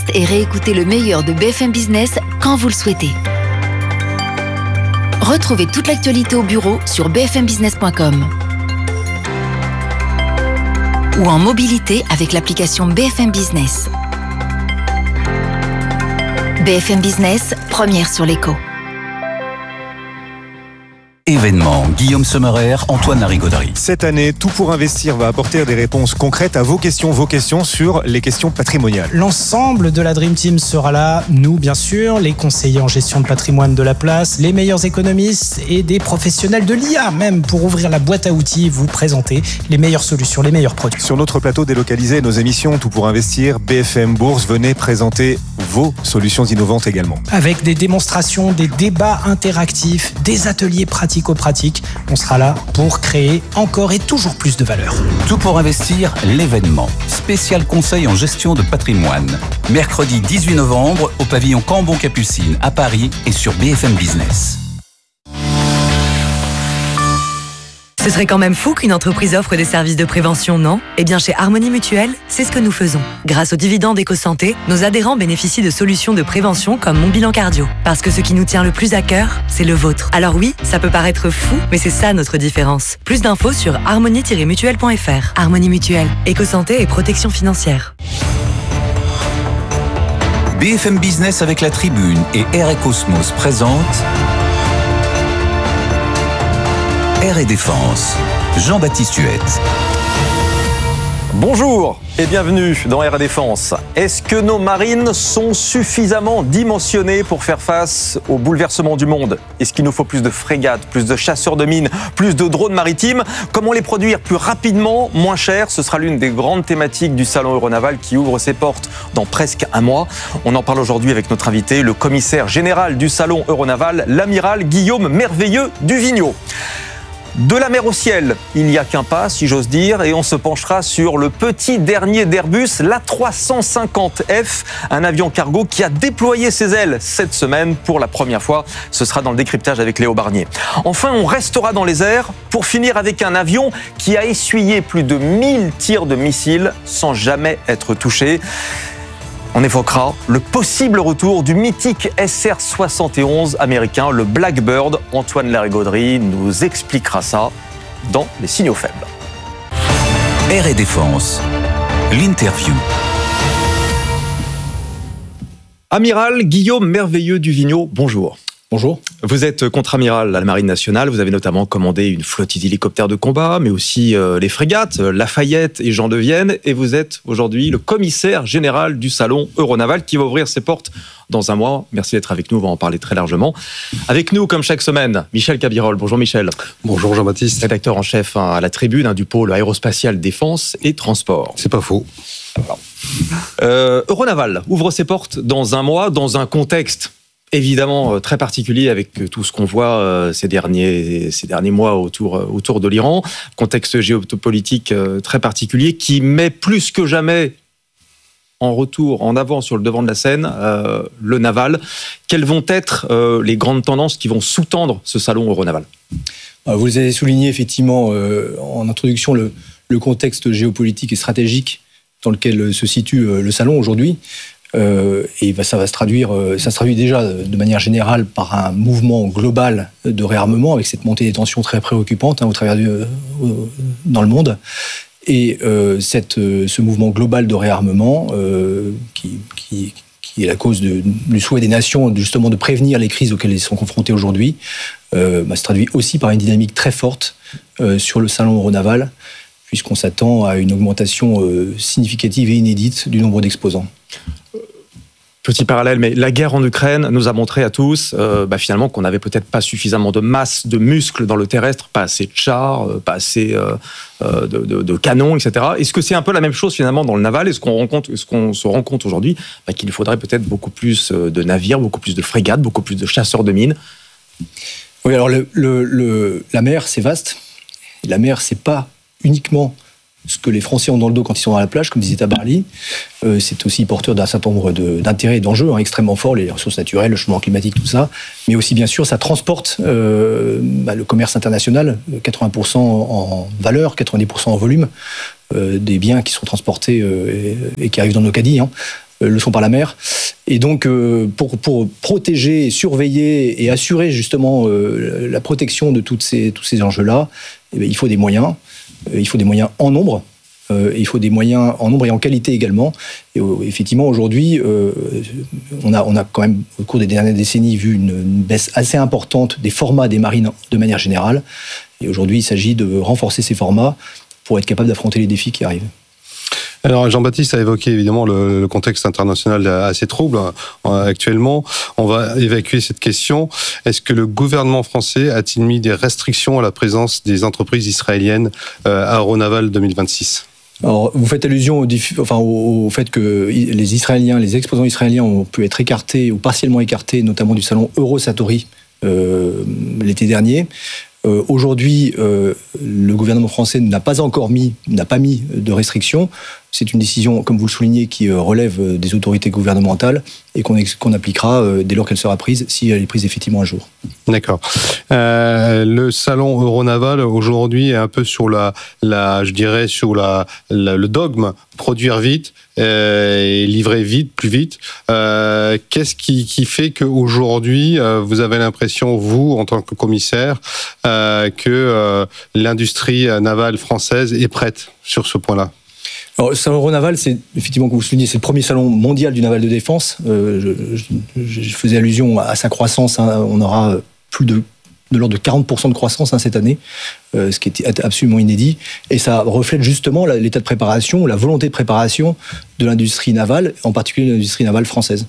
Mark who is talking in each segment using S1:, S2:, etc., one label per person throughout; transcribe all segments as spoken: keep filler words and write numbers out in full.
S1: Et réécoutez le meilleur de B F M Business quand vous le souhaitez. Retrouvez toute l'actualité au bureau sur b f m business point com ou en mobilité avec l'application B F M Business. B F M Business, première sur l'écho.
S2: Événement, Guillaume Sommerer, Antoine Larigauderie.
S3: Cette année, Tout pour investir va apporter des réponses concrètes à vos questions, vos questions sur les questions patrimoniales.
S4: L'ensemble de la Dream Team sera là, nous bien sûr, les conseillers en gestion de patrimoine de la place, les meilleurs économistes et des professionnels de l'I A même pour ouvrir la boîte à outils et vous présenter les meilleures solutions, les meilleurs produits.
S3: Sur notre plateau délocalisé, nos émissions Tout pour investir, B F M Bourse, venez présenter vos solutions innovantes également.
S4: Avec des démonstrations, des débats interactifs, des ateliers pratico-pratiques, on sera là pour créer encore et toujours plus de valeur.
S2: Tout pour investir, l'événement. Spécial conseil en gestion de patrimoine. Mercredi dix-huit novembre au pavillon Cambon-Capucine à Paris et sur B F M Business.
S5: Ce serait quand même fou qu'une entreprise offre des services de prévention, non ? Eh bien, chez Harmonie Mutuelle, c'est ce que nous faisons. Grâce aux dividendes EcoSanté, nos adhérents bénéficient de solutions de prévention comme Mon Bilan Cardio. Parce que ce qui nous tient le plus à cœur, c'est le vôtre. Alors oui, ça peut paraître fou, mais c'est ça notre différence. Plus d'infos sur harmonie tiret mutuelle point f r. Harmonie Mutuelle, EcoSanté et protection financière.
S2: B F M Business avec la Tribune et Air et Cosmos présente Air et Défense. Jean-Baptiste Huette.
S6: Bonjour et bienvenue dans Air et Défense. Est-ce que nos marines sont suffisamment dimensionnées pour faire face aux bouleversements du monde ? Est-ce qu'il nous faut plus de frégates, plus de chasseurs de mines, plus de drones maritimes ? Comment les produire plus rapidement, moins cher ? Ce sera l'une des grandes thématiques du Salon Euronaval qui ouvre ses portes dans presque un mois. On en parle aujourd'hui avec notre invité, le commissaire général du Salon Euronaval, l'amiral Guillaume Merveilleux du Vigneaud. De la mer au ciel, il n'y a qu'un pas, si j'ose dire, et on se penchera sur le petit dernier d'Airbus, l'A trois cent cinquante F, un avion cargo qui a déployé ses ailes cette semaine pour la première fois. Ce sera dans le décryptage avec Léo Barnier. Enfin, on restera dans les airs pour finir avec un avion qui a essuyé plus de mille tirs de missiles sans jamais être touché. On évoquera le possible retour du mythique S R soixante et onze américain, le Blackbird. Antoine Larigauderie nous expliquera ça dans Les Signaux Faibles.
S2: Air et Défense, l'interview.
S6: Amiral Guillaume Merveilleux du Vigneaud, bonjour.
S7: Bonjour.
S6: Vous êtes contre-amiral à la Marine nationale. Vous avez notamment commandé une flottille d'hélicoptères de combat, mais aussi euh, les frégates, Lafayette et Jean de Vienne. Et vous êtes aujourd'hui le commissaire général du Salon Euronaval qui va ouvrir ses portes dans un mois. Merci d'être avec nous, on va en parler très largement. Avec nous, comme chaque semaine, Michel Cabirol. Bonjour Michel.
S7: Bonjour Jean-Baptiste.
S6: Rédacteur en chef hein, à la Tribune hein, du pôle aérospatial, défense et transport.
S7: C'est pas faux.
S6: Voilà. Euh, Euronaval ouvre ses portes dans un mois, dans un contexte évidemment très particulier avec tout ce qu'on voit euh, ces derniers ces derniers mois autour euh, autour de l'Iran, contexte géopolitique euh, très particulier qui met plus que jamais en retour, en avant sur le devant de la scène, euh, le naval. Quelles vont être euh, les grandes tendances qui vont sous-tendre ce salon Euronaval ?
S7: Vous les avez souligné effectivement euh, en introduction le, le contexte géopolitique et stratégique dans lequel se situe euh, le salon aujourd'hui. Euh, et ça va se traduire, ça se traduit déjà de manière générale par un mouvement global de réarmement avec cette montée des tensions très préoccupante hein, au travers du, euh, dans le monde. Et euh, cette, ce mouvement global de réarmement euh, qui, qui, qui est la cause de, du souhait des nations justement de prévenir les crises auxquelles ils sont confrontés aujourd'hui, euh, bah, se traduit aussi par une dynamique très forte euh, sur le salon Euronaval, puisqu'on s'attend à une augmentation euh, significative et inédite du nombre d'exposants.
S6: Petit parallèle, mais la guerre en Ukraine nous a montré à tous euh, bah finalement qu'on n'avait peut-être pas suffisamment de masse, de muscles dans le terrestre, pas assez de chars, euh, pas assez euh, euh, de, de, de canons, et cetera. Est-ce que c'est un peu la même chose finalement dans le naval ? Est-ce qu'on, rencontre, est-ce qu'on se rend compte aujourd'hui bah, qu'il faudrait peut-être beaucoup plus de navires, beaucoup plus de frégates, beaucoup plus de chasseurs de mines ?
S7: Oui, alors le, le, le, la mer, c'est vaste. Et la mer, c'est pas uniquement ce que les Français ont dans le dos quand ils sont à la plage, comme disait Tabarly. Euh, c'est aussi porteur d'un certain nombre de, d'intérêts et d'enjeux hein, extrêmement forts, les ressources naturelles, le changement climatique, tout ça. Mais aussi, bien sûr, ça transporte euh, bah, le commerce international, quatre-vingts pour cent en valeur, quatre-vingt-dix pour cent en volume, euh, des biens qui sont transportés euh, et, et qui arrivent dans nos caddies. Hein. euh, le sont par la mer. Et donc, euh, pour, pour protéger, surveiller et assurer justement euh, la protection de toutes ces, tous ces enjeux-là, eh bien, il faut des moyens. Euh, il faut des moyens en nombre. Euh, il faut des moyens en nombre et en qualité également. Et euh, effectivement, aujourd'hui, euh, on, a, on a quand même, au cours des dernières décennies, vu une, une baisse assez importante des formats des marines de manière générale. Et aujourd'hui, il s'agit de renforcer ces formats pour être capable d'affronter les défis qui arrivent.
S8: Alors Jean-Baptiste a évoqué évidemment le, le contexte international assez trouble euh, actuellement. On va évacuer cette question. Est-ce que le gouvernement français a-t-il mis des restrictions à la présence des entreprises israéliennes euh, à Euronaval deux mille vingt-six ?
S7: Alors, vous faites allusion au, enfin, au, au fait que les Israéliens, les exposants israéliens ont pu être écartés ou partiellement écartés, notamment du salon Eurosatori euh, l'été dernier. Euh, aujourd'hui, euh, le gouvernement français n'a pas encore mis, n'a pas mis de restrictions. C'est une décision, comme vous le soulignez, qui euh, relève des autorités gouvernementales et qu'on, ex- qu'on appliquera euh, dès lors qu'elle sera prise, si elle est prise effectivement un jour. D'accord.
S8: Euh, le salon Euronaval aujourd'hui est un peu sur la, la je dirais sur la, la le dogme produire vite euh, et livrer vite, plus vite. Euh, qu'est-ce qui, qui fait qu'aujourd'hui euh, vous avez l'impression, vous en tant que commissaire, euh, que euh, l'industrie navale française est prête sur ce point-là?
S7: Alors, le salon Euronaval, c'est effectivement, comme vous soulignez, c'est le premier salon mondial du naval de défense. Euh, je, je, je faisais allusion à sa croissance. Hein. On aura plus de, de l'ordre de quarante pour cent de croissance hein, cette année, euh, ce qui est absolument inédit. Et ça reflète justement la, l'état de préparation, la volonté de préparation de l'industrie navale, en particulier de l'industrie navale française.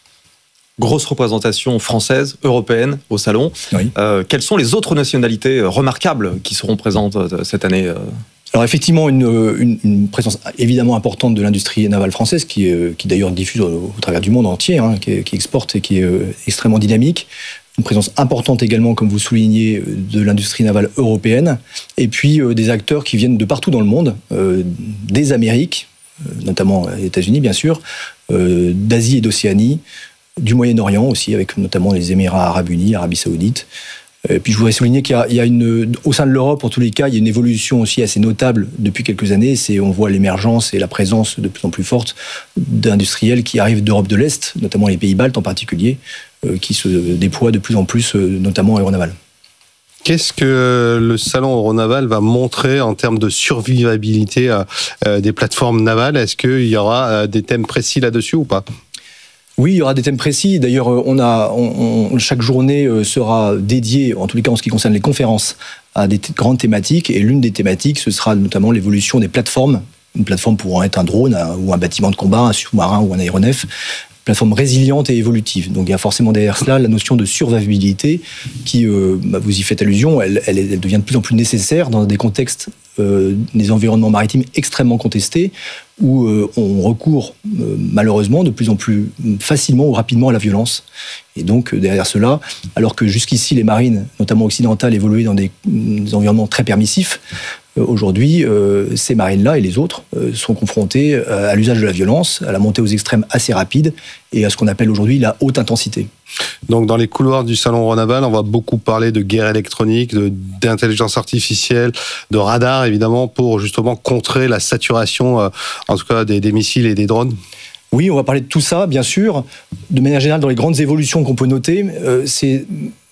S6: Grosse représentation française, européenne au salon.
S7: Oui.
S6: Euh, quelles sont les autres nationalités remarquables qui seront présentes cette année ?
S7: Alors effectivement, une, une, une présence évidemment importante de l'industrie navale française, qui, qui d'ailleurs diffuse au, au travers du monde entier, hein, qui, qui exporte et qui est extrêmement dynamique. Une présence importante également, comme vous soulignez, de l'industrie navale européenne. Et puis euh, des acteurs qui viennent de partout dans le monde, euh, des Amériques, euh, notamment les États-Unis bien sûr, euh, d'Asie et d'Océanie, du Moyen-Orient aussi, avec notamment les Émirats arabes unis, Arabie saoudite. Et puis je voudrais souligner qu'il y a, il y a une, au sein de l'Europe, en tous les cas, il y a une évolution aussi assez notable depuis quelques années. C'est, on voit l'émergence et la présence de plus en plus forte d'industriels qui arrivent d'Europe de l'Est, notamment les pays baltes en particulier, euh, qui se déploient de plus en plus, euh, notamment à Euronaval.
S8: Qu'est-ce que le salon Euronaval va montrer en termes de survivabilité euh, des plateformes navales ? Est-ce qu'il y aura euh, des thèmes précis là-dessus ou pas ?
S7: Oui, il y aura des thèmes précis. D'ailleurs, on a, on, on, chaque journée sera dédiée, en tous les cas en ce qui concerne les conférences, à des t- grandes thématiques. Et l'une des thématiques, ce sera notamment l'évolution des plateformes. Une plateforme pouvant être un drone un, ou un bâtiment de combat, un sous-marin ou un aéronef. Plateforme résiliente et évolutive. Donc il y a forcément derrière cela la notion de survivabilité qui, euh, bah, vous y faites allusion, elle, elle, elle devient de plus en plus nécessaire dans des contextes, euh, des environnements maritimes extrêmement contestés, où euh, on recourt euh, malheureusement de plus en plus facilement ou rapidement à la violence. Et donc derrière cela, alors que jusqu'ici les marines, notamment occidentales, évoluaient dans des, des environnements très permissifs, euh, aujourd'hui euh, ces marines-là et les autres euh, sont confrontés à l'usage de la violence, à la montée aux extrêmes assez rapide et à ce qu'on appelle aujourd'hui la haute intensité.
S8: Donc dans les couloirs du salon Euronaval, on va beaucoup parler de guerre électronique, de, d'intelligence artificielle, de radar évidemment, pour justement contrer la saturation, euh, en tout cas des, des missiles et des drones.
S7: Oui, on va parler de tout ça, bien sûr. De manière générale, dans les grandes évolutions qu'on peut noter, euh, c'est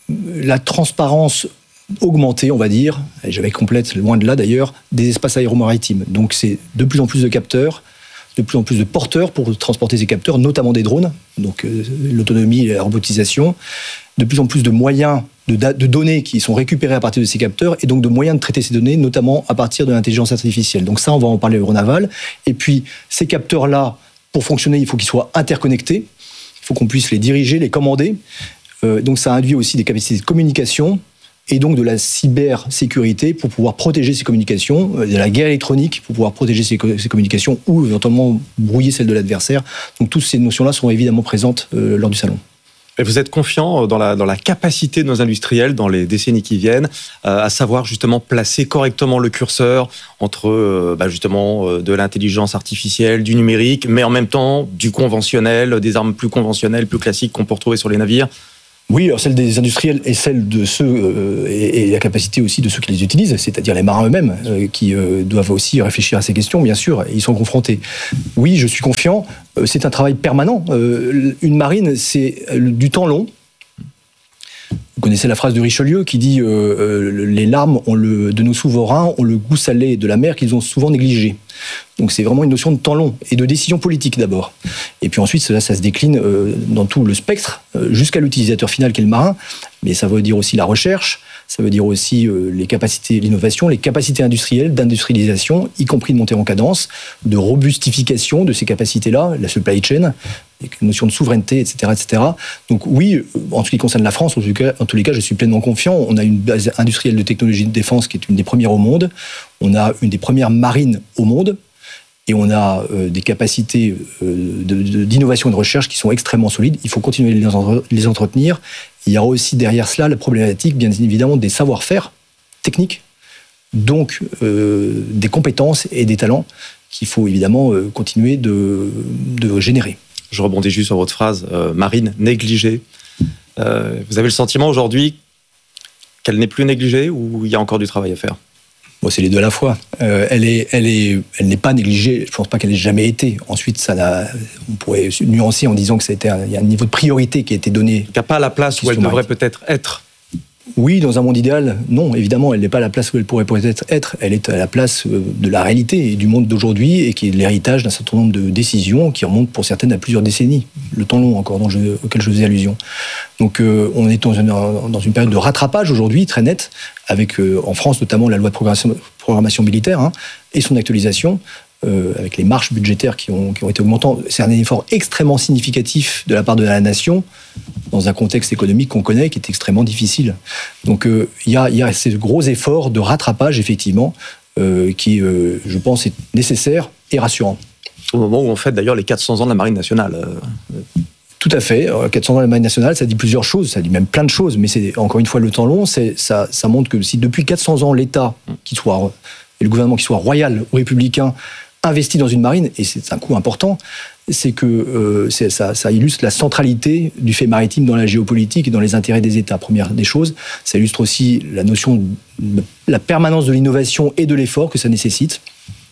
S7: la transparence augmentée, on va dire, et j'avais complète, loin de là d'ailleurs, des espaces aéromaritimes. Donc c'est de plus en plus de capteurs, de plus en plus de porteurs pour transporter ces capteurs, notamment des drones, donc euh, l'autonomie et la robotisation, de plus en plus de moyens de, da- de données qui sont récupérées à partir de ces capteurs, et donc de moyens de traiter ces données, notamment à partir de l'intelligence artificielle. Donc ça, on va en parler à Euronaval. Et puis, ces capteurs-là, pour fonctionner, il faut qu'ils soient interconnectés, il faut qu'on puisse les diriger, les commander. Euh, donc ça induit aussi des capacités de communication, et donc de la cybersécurité pour pouvoir protéger ces communications, de la guerre électronique pour pouvoir protéger ces, ces communications ou éventuellement brouiller celles de l'adversaire. Donc toutes ces notions-là seront évidemment présentes euh, lors du salon.
S6: Et vous êtes confiant dans la, dans la capacité de nos industriels dans les décennies qui viennent euh, à savoir justement placer correctement le curseur entre euh, bah justement euh, de l'intelligence artificielle, du numérique, mais en même temps du conventionnel, des armes plus conventionnelles, plus classiques qu'on peut retrouver sur les navires.
S7: Oui, alors celle des industriels et celle de ceux euh, et, et la capacité aussi de ceux qui les utilisent, c'est-à-dire les marins eux-mêmes, euh, qui euh, doivent aussi réfléchir à ces questions, bien sûr, et ils sont confrontés. Oui, je suis confiant, euh, c'est un travail permanent. Euh, une marine, c'est du temps long. Vous connaissez la phrase de Richelieu qui dit euh, euh, les larmes ont le, de nos souverains ont le goût salé de la mer qu'ils ont souvent négligé. Donc c'est vraiment une notion de temps long et de décision politique d'abord. Et puis ensuite, ça, ça se décline euh, dans tout le spectre, euh, jusqu'à l'utilisateur final qui est le marin. Mais ça veut dire aussi la recherche, ça veut dire aussi euh, les capacités, l'innovation, les capacités industrielles, d'industrialisation, y compris de montée en cadence, de robustification de ces capacités-là, la supply chain, avec une notion de souveraineté, et cetera, et cetera. Donc oui, en ce qui concerne la France, en, tout cas, en tous les cas, je suis pleinement confiant. On a une base industrielle de technologie de défense qui est une des premières au monde. On a une des premières marines au monde. Et on a euh, des capacités euh, de, de, d'innovation et de recherche qui sont extrêmement solides. Il faut continuer de les, entre, les entretenir. Il y aura aussi derrière cela la problématique, bien évidemment, des savoir-faire techniques, donc euh, des compétences et des talents qu'il faut évidemment euh, continuer de, de générer.
S6: Je rebondis juste sur votre phrase, euh, marine négligée. Euh, vous avez le sentiment aujourd'hui qu'elle n'est plus négligée ou il y a encore du travail à faire ?
S7: Bon, c'est les deux à la fois. Euh, elle est, elle est, elle n'est pas négligée. Je pense pas qu'elle ait jamais été. Ensuite, ça n'a, on pourrait nuancer en disant que c'était un, il y a un niveau de priorité qui a été donné.
S6: Il n'y a pas la place où elle devrait peut-être être.
S7: Oui, dans un monde idéal, non, évidemment, elle n'est pas à la place où elle pourrait peut-être être. Elle est à la place de la réalité et du monde d'aujourd'hui et qui est l'héritage d'un certain nombre de décisions qui remontent pour certaines à plusieurs décennies. Le temps long encore dont je, auquel je faisais allusion. Donc euh, on est dans une, dans une période de rattrapage aujourd'hui très nette, avec euh, en France notamment la loi de programmation, programmation militaire hein, et son actualisation. Euh, avec les marches budgétaires qui ont, qui ont été augmentantes. C'est un effort extrêmement significatif de la part de la nation dans un contexte économique qu'on connaît qui est extrêmement difficile. Donc il euh, y, a, y a ces gros efforts de rattrapage, effectivement, euh, qui, euh, je pense, est nécessaire et rassurant.
S6: Au moment où on fête d'ailleurs les quatre cents ans de la Marine nationale. Euh...
S7: Tout à fait. quatre cents ans de la Marine nationale, ça dit plusieurs choses, ça dit même plein de choses, mais c'est encore une fois le temps long. C'est, ça, ça montre que si depuis quatre cents ans, l'État, qui soit, et le gouvernement qui soit royal ou républicain, investi dans une marine, et c'est un coût important, c'est que euh, c'est, ça, ça illustre la centralité du fait maritime dans la géopolitique et dans les intérêts des États, première des choses. Ça illustre aussi la notion de la permanence de l'innovation et de l'effort que ça nécessite.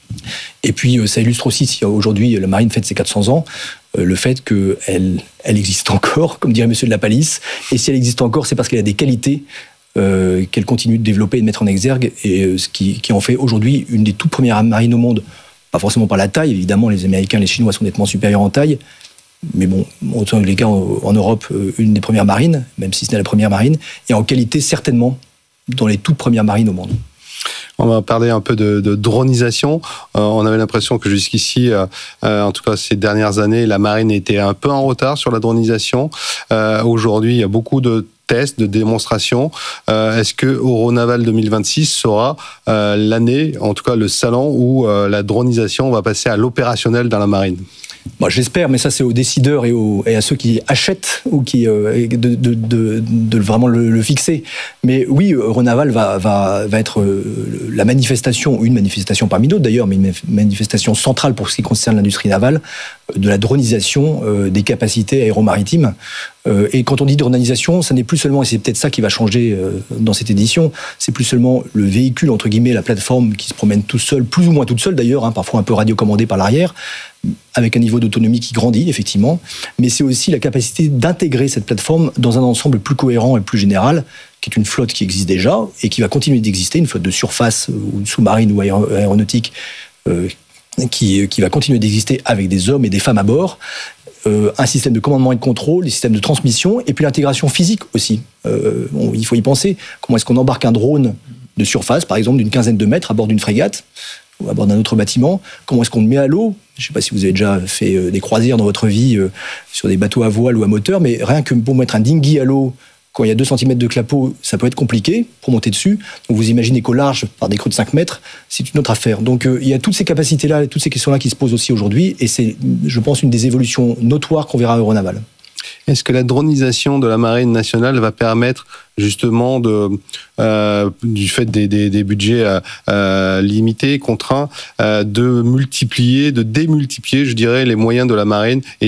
S7: Et puis, euh, ça illustre aussi, si aujourd'hui la marine fête ses quatre cents ans, euh, le fait qu'elle elle existe encore, comme dirait Monsieur de la Palisse, et si elle existe encore, c'est parce qu'elle a des qualités euh, qu'elle continue de développer et de mettre en exergue, et euh, ce qui, qui en fait aujourd'hui une des toutes premières marines au monde. Pas forcément par la taille, évidemment, les Américains, les Chinois sont nettement supérieurs en taille, mais bon, en tous les cas, en Europe, une des premières marines, même si ce n'est la première marine, et en qualité, certainement, dans les toutes premières marines au monde.
S8: On va parler un peu de, de dronisation. Euh, on avait l'impression que jusqu'ici, euh, euh, en tout cas ces dernières années, la marine était un peu en retard sur la dronisation. Euh, aujourd'hui, il y a beaucoup de tests, de démonstrations. Euh, est-ce que Euronaval deux mille vingt-six sera euh, l'année, en tout cas le salon où euh, la dronisation va passer à l'opérationnel dans la marine ?
S7: Bon, j'espère, mais ça c'est aux décideurs et, aux, et à ceux qui achètent ou qui euh, de, de, de, de vraiment le, le fixer. Mais oui, Euronaval va, va, va être euh, la manifestation, une manifestation parmi d'autres d'ailleurs, mais une manifestation centrale pour ce qui concerne l'industrie navale, de la dronisation euh, des capacités aéromaritimes. Euh, et quand on dit dronisation, ça n'est plus seulement, et c'est peut-être ça qui va changer euh, dans cette édition, c'est plus seulement le véhicule, entre guillemets, la plateforme qui se promène tout seul, plus ou moins toute seule d'ailleurs, hein, parfois un peu radiocommandée par l'arrière, avec un niveau d'autonomie qui grandit, effectivement, mais c'est aussi la capacité d'intégrer cette plateforme dans un ensemble plus cohérent et plus général, qui est une flotte qui existe déjà et qui va continuer d'exister, une flotte de surface ou sous-marine ou aéro- aéronautique euh, qui, qui va continuer d'exister avec des hommes et des femmes à bord, euh, un système de commandement et de contrôle, des systèmes de transmission, et puis l'intégration physique aussi. Euh, bon, il faut y penser. Comment est-ce qu'on embarque un drone de surface, par exemple, d'une quinzaine de mètres à bord d'une frégate ou à bord d'un autre bâtiment? Comment est-ce qu'on le met à l'eau? Je ne sais pas si vous avez déjà fait des croisières dans votre vie euh, sur des bateaux à voile ou à moteur, mais rien que pour mettre un dinghy à l'eau, quand il y a deux centimètres de clapot, ça peut être compliqué pour monter dessus. Donc vous imaginez qu'au large, par des creux de cinq mètres, c'est une autre affaire. Donc euh, il y a toutes ces capacités-là, toutes ces questions-là qui se posent aussi aujourd'hui, et c'est, je pense, une des évolutions notoires qu'on verra à Euronaval.
S8: Est-ce que la dronisation de la marine nationale va permettre justement, de, euh, du fait des, des, des budgets euh, euh, limités, contraints, euh, de multiplier, de démultiplier, je dirais, les moyens de la marine et de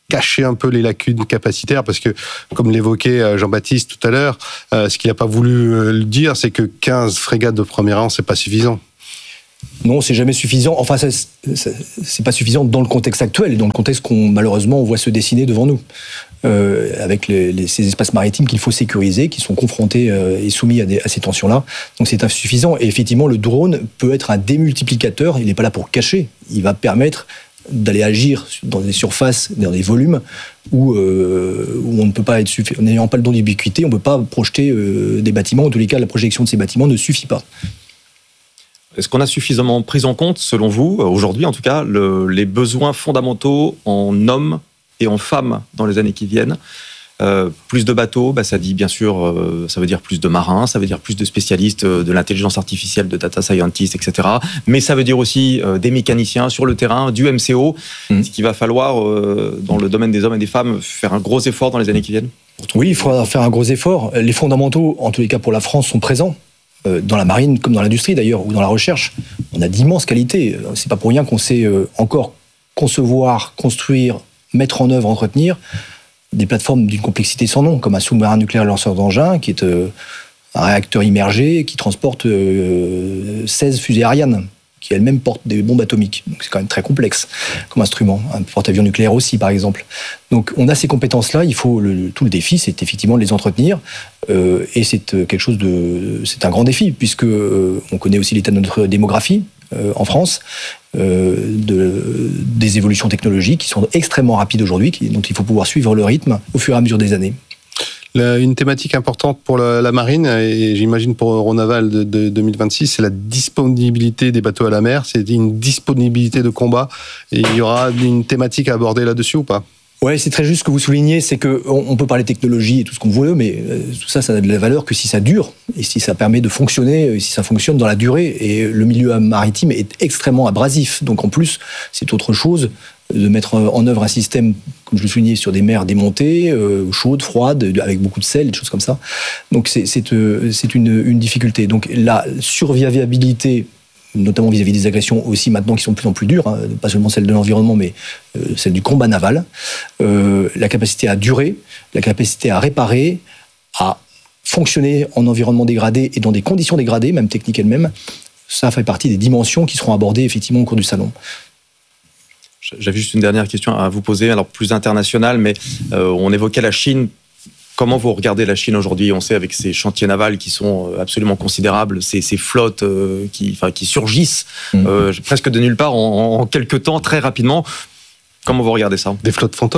S8: cacher un peu les lacunes capacitaires, parce que, comme l'évoquait Jean-Baptiste tout à l'heure, euh, ce qu'il n'a pas voulu euh, le dire, c'est que quinze frégates de premier rang, c'est pas suffisant.
S7: Non, c'est jamais suffisant. Enfin, ça, ça, c'est pas suffisant dans le contexte actuel et dans le contexte qu'on, malheureusement, on voit se dessiner devant nous. Euh, avec les, les, ces espaces maritimes qu'il faut sécuriser, qui sont confrontés euh, et soumis à, des, à ces tensions-là. Donc c'est insuffisant. Et effectivement, le drone peut être un démultiplicateur. Il n'est pas là pour cacher. Il va permettre d'aller agir dans des surfaces, dans des volumes où, euh, où on ne peut pas être suffisant. En n'ayant pas le don d'ubiquité, on ne peut pas projeter euh, des bâtiments. En tous les cas, la projection de ces bâtiments ne suffit pas.
S6: Est-ce qu'on a suffisamment pris en compte, selon vous, aujourd'hui en tout cas, le, les besoins fondamentaux en hommes et en femmes dans les années qui viennent? Euh, plus de bateaux, bah, ça dit bien sûr, euh, ça veut dire plus de marins, ça veut dire plus de spécialistes euh, de l'intelligence artificielle, de data scientists, et cetera. Mais ça veut dire aussi euh, des mécaniciens sur le terrain, du M C O. Mmh. Ce qu'il va falloir, euh, dans le domaine des hommes et des femmes, faire un gros effort dans les années qui viennent.
S7: Oui, il faudra faire un gros effort. Les fondamentaux, en tous les cas pour la France, sont présents. Euh, dans la marine, comme dans l'industrie d'ailleurs, ou dans la recherche. On a d'immenses qualités. C'est pas pour rien qu'on sait euh, encore concevoir, construire, mettre en œuvre, entretenir des plateformes d'une complexité sans nom, comme un sous-marin nucléaire lanceur d'engins, qui est euh, un réacteur immergé qui transporte euh, seize fusées Ariane, qui elles-mêmes portent des bombes atomiques. Donc c'est quand même très complexe comme instrument. Un porte-avions nucléaire aussi, par exemple. Donc on a ces compétences-là, il faut le, tout le défi, c'est effectivement de les entretenir. Euh, et c'est quelque chose de, c'est un grand défi, puisque euh, on connaît aussi l'état de notre démographie euh, en France, euh, de, des évolutions technologiques qui sont extrêmement rapides aujourd'hui, qui, dont il faut pouvoir suivre le rythme au fur et à mesure des années.
S8: Une thématique importante pour la, la marine, et j'imagine pour Euronaval de, de deux mille vingt-six, c'est la disponibilité des bateaux à la mer, c'est une disponibilité de combat. Et il y aura une thématique à aborder là-dessus ou pas ?
S7: Ouais, c'est très juste ce que vous soulignez, c'est qu'on on peut parler technologie et tout ce qu'on veut, mais euh, tout ça, ça a de la valeur que si ça dure, et si ça permet de fonctionner, et si ça fonctionne dans la durée. Et le milieu maritime est extrêmement abrasif, donc en plus, c'est autre chose de mettre en œuvre un système, comme je le soulignais, sur des mers démontées, euh, chaudes, froides, avec beaucoup de sel, des choses comme ça. Donc c'est, c'est, euh, c'est une, une difficulté. Donc la survivabilité, notamment vis-à-vis des agressions aussi maintenant qui sont de plus en plus dures, hein, pas seulement celles de l'environnement, mais euh, celles du combat naval, euh, la capacité à durer, la capacité à réparer, à fonctionner en environnement dégradé et dans des conditions dégradées, même techniques elles-mêmes, ça fait partie des dimensions qui seront abordées effectivement au cours du salon.
S6: J'avais juste une dernière question à vous poser, alors plus internationale, mais euh, on évoquait la Chine. Comment vous regardez la Chine aujourd'hui ? On sait avec ces chantiers navals qui sont absolument considérables, ces, ces flottes euh, qui, enfin, qui surgissent mmh. euh, presque de nulle part en, en quelques temps, très rapidement. Comment vous regardez ça ?
S8: Des flottes fantômes ?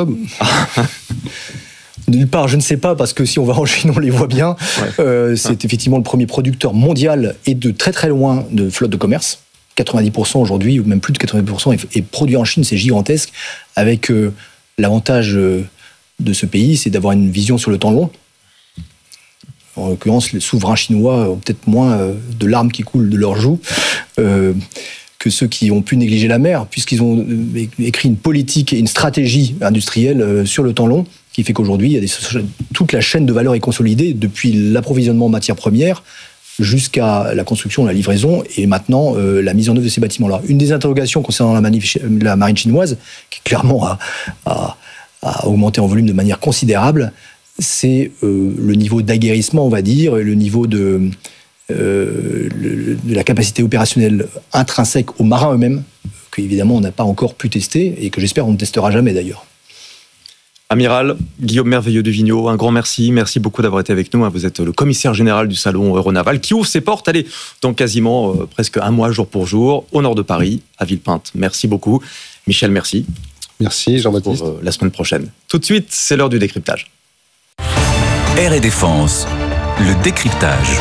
S7: De nulle part, je ne sais pas, parce que si on va en Chine, on les voit bien. Ouais. Euh, c'est ouais. effectivement le premier producteur mondial et de très très loin de flotte de commerce. quatre-vingt-dix pour cent aujourd'hui, ou même plus de quatre-vingt-dix pour cent, est produit en Chine, c'est gigantesque, avec euh, l'avantage euh, de ce pays, c'est d'avoir une vision sur le temps long. En l'occurrence, les souverains chinois ont peut-être moins euh, de larmes qui coulent de leurs joues euh, que ceux qui ont pu négliger la mer, puisqu'ils ont euh, écrit une politique et une stratégie industrielle euh, sur le temps long, qui fait qu'aujourd'hui, il y a des, toute la chaîne de valeur est consolidée, depuis l'approvisionnement en matières premières jusqu'à la construction, la livraison, et maintenant euh, la mise en œuvre de ces bâtiments-là. Une des interrogations concernant la, manif- la marine chinoise, qui clairement a, a, a augmenté en volume de manière considérable, c'est euh, le niveau d'aguerrissement, on va dire, et le niveau de, euh, le, de la capacité opérationnelle intrinsèque aux marins eux-mêmes, qu'évidemment on n'a pas encore pu tester, et que j'espère on ne testera jamais d'ailleurs.
S6: Amiral Guillaume Merveilleux de Vigneault, un grand merci. Merci beaucoup d'avoir été avec nous. Vous êtes le commissaire général du salon Euronaval qui ouvre ses portes, allez, dans quasiment euh, presque un mois, jour pour jour, au nord de Paris, à Villepinte. Merci beaucoup. Michel, merci.
S8: Merci Jean-Baptiste.
S6: Pour euh, la semaine prochaine. Tout de suite, c'est l'heure du décryptage.
S2: Air et Défense, le décryptage.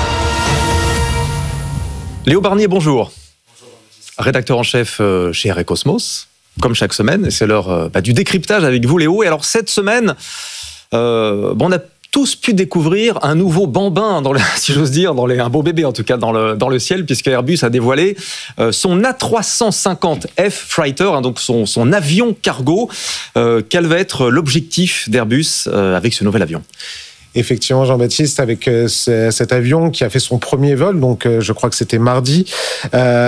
S6: Léo Barnier, bonjour. Bonjour. Rédacteur en chef chez Air et Cosmos. Comme chaque semaine, c'est l'heure bah, du décryptage avec vous, Léo. Et alors, cette semaine, euh, bon, on a tous pu découvrir un nouveau bambin, dans le, si j'ose dire, dans les, un beau bébé en tout cas, dans le, dans le ciel, puisque Airbus a dévoilé euh, son A trois cent cinquante F Fighter, hein, donc son, son avion cargo. Euh, quel va être l'objectif d'Airbus euh, avec ce nouvel avion ?
S9: Effectivement, Jean-Baptiste, avec euh, cet avion qui a fait son premier vol, donc euh, je crois que c'était mardi, euh,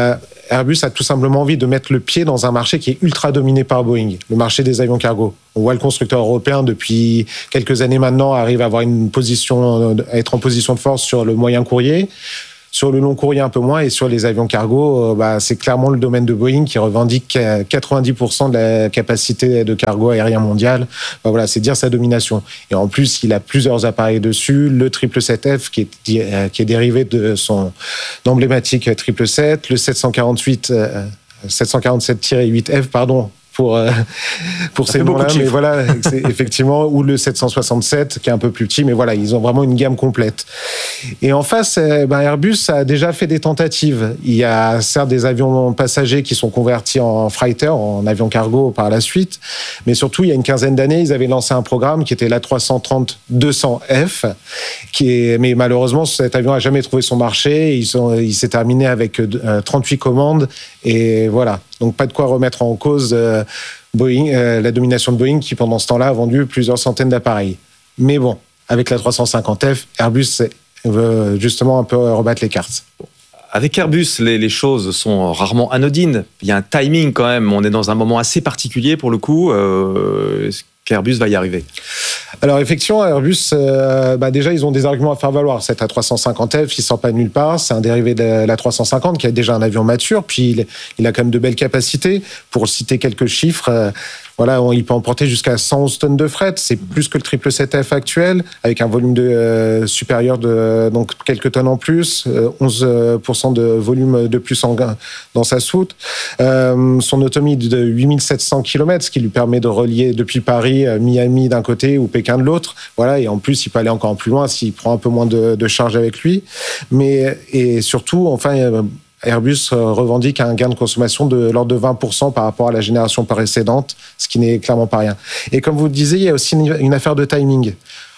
S9: Airbus a tout simplement envie de mettre le pied dans un marché qui est ultra dominé par Boeing, le marché des avions cargo. On voit le constructeur européen depuis quelques années maintenant arrive à avoir une position, à être en position de force sur le moyen courrier. Sur le long courrier un peu moins, et sur les avions cargo, bah, c'est clairement le domaine de Boeing qui revendique quatre-vingt-dix pour cent de la capacité de cargo aérien mondial. Bah, voilà, c'est dire sa domination. Et en plus, il a plusieurs appareils dessus. Le sept sept F qui est, qui est dérivé de son emblématique sept sept sept, le sept cent quarante-huit, sept cent quarante-sept huit F, pardon, pour euh, pour ces noms-là, mais voilà, c'est effectivement, ou le sept cent soixante-sept qui est un peu plus petit, mais voilà, ils ont vraiment une gamme complète. Et en face, euh, ben Airbus a déjà fait des tentatives. Il y a certes des avions passagers qui sont convertis en freighter, en avions cargo par la suite, mais surtout il y a une quinzaine d'années, ils avaient lancé un programme qui était l'A trois cent trente deux cents F, qui est, mais malheureusement cet avion a jamais trouvé son marché. Ils sont, il s'est terminé avec euh, trente-huit commandes et voilà. Donc pas de quoi remettre en cause euh, Boeing, euh, la domination de Boeing qui pendant ce temps-là a vendu plusieurs centaines d'appareils. Mais bon, avec la trois cent cinquante F, Airbus veut justement un peu rebattre les cartes.
S6: Avec Airbus, les, les choses sont rarement anodines. Il y a un timing quand même. On est dans un moment assez particulier pour le coup. Euh, est-ce qu'Airbus va y arriver ?
S9: Alors effectivement, Airbus, euh, bah déjà ils ont des arguments à faire valoir. Cet A trois cent cinquante F, il sort pas de nulle part. C'est un dérivé de l'A trois cent cinquante qui a déjà un avion mature. Puis il, il a quand même de belles capacités. Pour citer quelques chiffres, euh, voilà, on, il peut emporter jusqu'à cent onze tonnes de fret. C'est plus que le sept sept sept F actuel, avec un volume de euh, supérieur de donc quelques tonnes en plus, euh, onze pour cent de volume de plus en, dans sa soute. Euh, son autonomie de huit mille sept cents kilomètres, ce qui lui permet de relier depuis Paris, Miami d'un côté ou Pékin de l'autre. Voilà, et en plus, il peut aller encore plus loin s'il prend un peu moins de, de charge avec lui. Mais et surtout, enfin. Airbus revendique un gain de consommation de l'ordre de vingt pour cent par rapport à la génération précédente, ce qui n'est clairement pas rien. Et comme vous le disiez, il y a aussi une, une affaire de timing.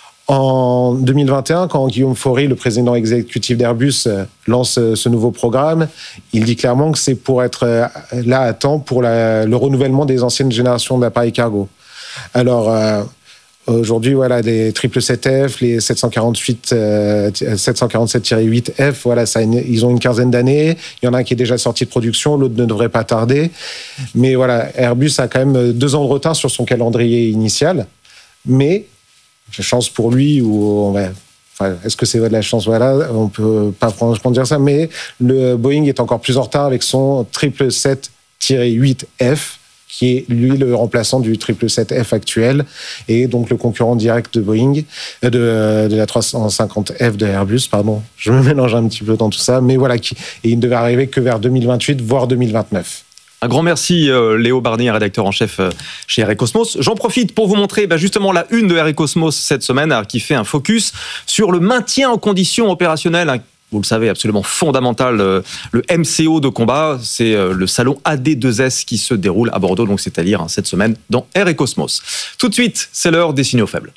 S9: En deux mille vingt et un, quand Guillaume Faury, le président exécutif d'Airbus, lance ce nouveau programme, il dit clairement que c'est pour être là à temps pour la, le renouvellement des anciennes générations d'appareils cargo. Alors, euh, aujourd'hui, voilà, les sept sept sept F, les sept cent quarante-huit, euh, sept cent quarante-sept huit F, voilà, ça, ils ont une quinzaine d'années. Il y en a un qui est déjà sorti de production, l'autre ne devrait pas tarder. Mais voilà, Airbus a quand même deux ans de retard sur son calendrier initial. Mais, chance pour lui, ou on va, enfin, est-ce que c'est de la chance? Voilà, on peut pas franchement dire ça, mais le Boeing est encore plus en retard avec son sept sept sept huit F, qui est, lui, le remplaçant du sept sept sept F actuel, et donc le concurrent direct de Boeing, de, de la trois cent cinquante F de Airbus, pardon. Je me mélange un petit peu dans tout ça, mais voilà, qui, et il ne devait arriver que vers deux mille vingt-huit, voire deux mille vingt-neuf.
S6: Un grand merci euh, Léo Barnier, rédacteur en chef euh, chez Air et Cosmos. J'en profite pour vous montrer bah, justement la une de Air et Cosmos cette semaine, hein, qui fait un focus sur le maintien en condition opérationnelle, hein, vous le savez, absolument fondamental, euh, le M C O de combat. C'est euh, le salon A D deux S qui se déroule à Bordeaux, donc c'est-à-dire hein, cette semaine dans Air et Cosmos. Tout de suite, c'est l'heure des signaux faibles.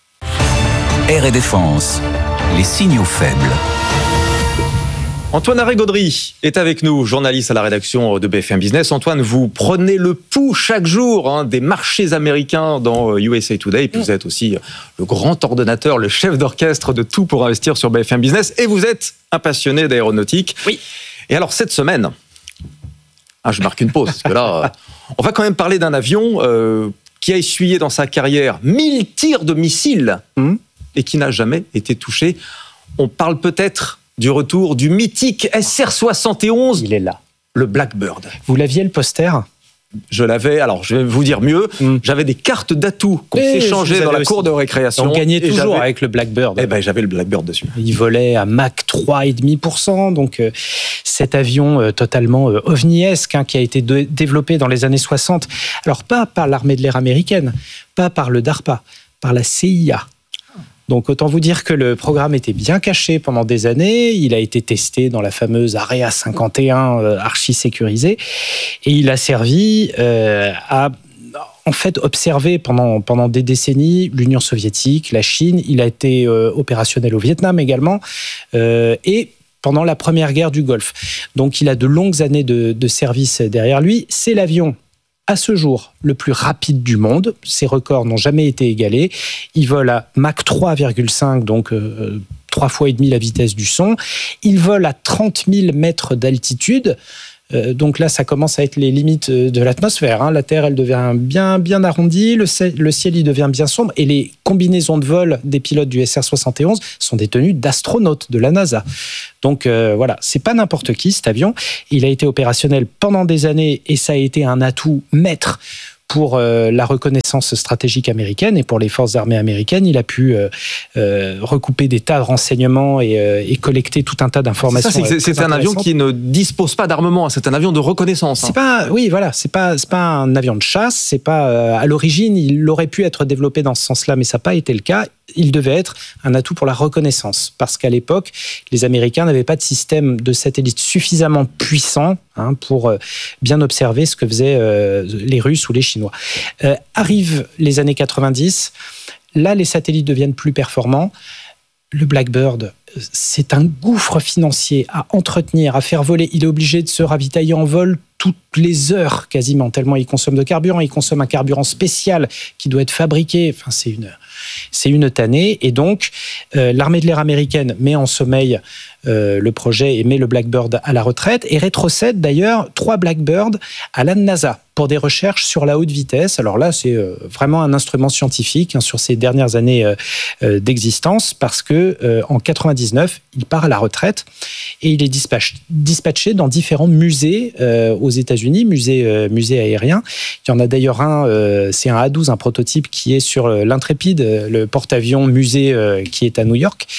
S2: Air et Défense, les signaux faibles.
S6: Antoine Arré-Gaudry est avec nous, journaliste à la rédaction de B F M Business. Antoine, vous prenez le pouls chaque jour hein, des marchés américains dans U S A Today. Et puis vous êtes aussi le grand ordonnateur, le chef d'orchestre de Tout pour investir sur B F M Business. Et vous êtes un passionné d'aéronautique. Oui. Et alors cette semaine, ah, je marque une pause, parce que là, on va quand même parler d'un avion euh, qui a essuyé dans sa carrière mille tirs de missiles mmh. et qui n'a jamais été touché. On parle peut-être du retour du mythique S R soixante et onze.
S4: Il est là.
S6: Le Blackbird.
S4: Vous l'aviez, le poster ?
S6: Je l'avais, alors je vais vous dire mieux, mmh. j'avais des cartes d'atout qu'on s'échangeait dans la cour de récréation.
S4: On gagnait toujours avec le Blackbird.
S6: Eh ben, j'avais le Blackbird dessus.
S4: Il volait à Mach trois virgule cinq pour cent, donc euh, cet avion euh, totalement euh, ovniesque hein, qui a été de- développé dans les années soixante. Alors pas par l'armée de l'air américaine, pas par le DARPA, par la C I A. Donc autant vous dire que le programme était bien caché pendant des années. Il a été testé dans la fameuse Area cinquante et un euh, archi sécurisée, et il a servi euh, à en fait observer pendant pendant des décennies l'Union soviétique, la Chine. Il a été euh, opérationnel au Vietnam également euh, et pendant la première guerre du Golfe. Donc il a de longues années de, de service derrière lui. C'est l'avion à ce jour, le plus rapide du monde. Ses records n'ont jamais été égalés. Il vole à Mach trois virgule cinq, donc euh, trois fois et demi la vitesse du son. Il vole à trente mille mètres d'altitude. Euh, donc là, ça commence à être les limites de l'atmosphère. Hein. La Terre, elle devient bien, bien arrondie, le ciel, le ciel, il devient bien sombre, et les combinaisons de vol des pilotes du S R soixante et onze sont des tenues d'astronautes de la NASA. Donc euh, voilà, c'est pas n'importe qui cet avion. Il a été opérationnel pendant des années et ça a été un atout maître pour euh, la reconnaissance stratégique américaine et pour les forces armées américaines. Il a pu euh, euh, recouper des tas de renseignements et, euh, et collecter tout un tas d'informations.
S6: C'est ça, c'est, c'est un avion qui ne dispose pas d'armement, c'est un avion de reconnaissance.
S4: C'est hein. pas, oui, voilà, c'est pas, c'est pas un avion de chasse, c'est pas, euh, à l'origine, il aurait pu être développé dans ce sens-là, mais ça n'a pas été le cas. Il devait être un atout pour la reconnaissance, parce qu'à l'époque, les Américains n'avaient pas de système de satellite suffisamment puissant hein, pour euh, bien observer ce que faisaient euh, les Russes ou les Chinois. Euh, arrivent les années quatre-vingt-dix, là les satellites deviennent plus performants. Le Blackbird, c'est un gouffre financier à entretenir, à faire voler. Il est obligé de se ravitailler en vol toutes les heures quasiment, tellement il consomme de carburant. Il consomme un carburant spécial qui doit être fabriqué. Enfin, c'est une, c'est une tannée. Et donc, euh, l'armée de l'air américaine met en sommeil euh, le projet et met le Blackbird à la retraite et rétrocède d'ailleurs trois Blackbirds à la NASA pour des recherches sur la haute vitesse. Alors là, c'est euh, vraiment un instrument scientifique hein, sur ces dernières années euh, euh, d'existence parce que euh, en quatre-vingt-dix-neuf, il part à la retraite et il est dispatch, dispatché dans différents musées euh, aux États-Unis, musées, euh, musées aériens. Il y en a d'ailleurs un, euh, c'est un A douze, un prototype qui est sur euh, l'Intrépide, le porte-avions musée euh, qui est à New York.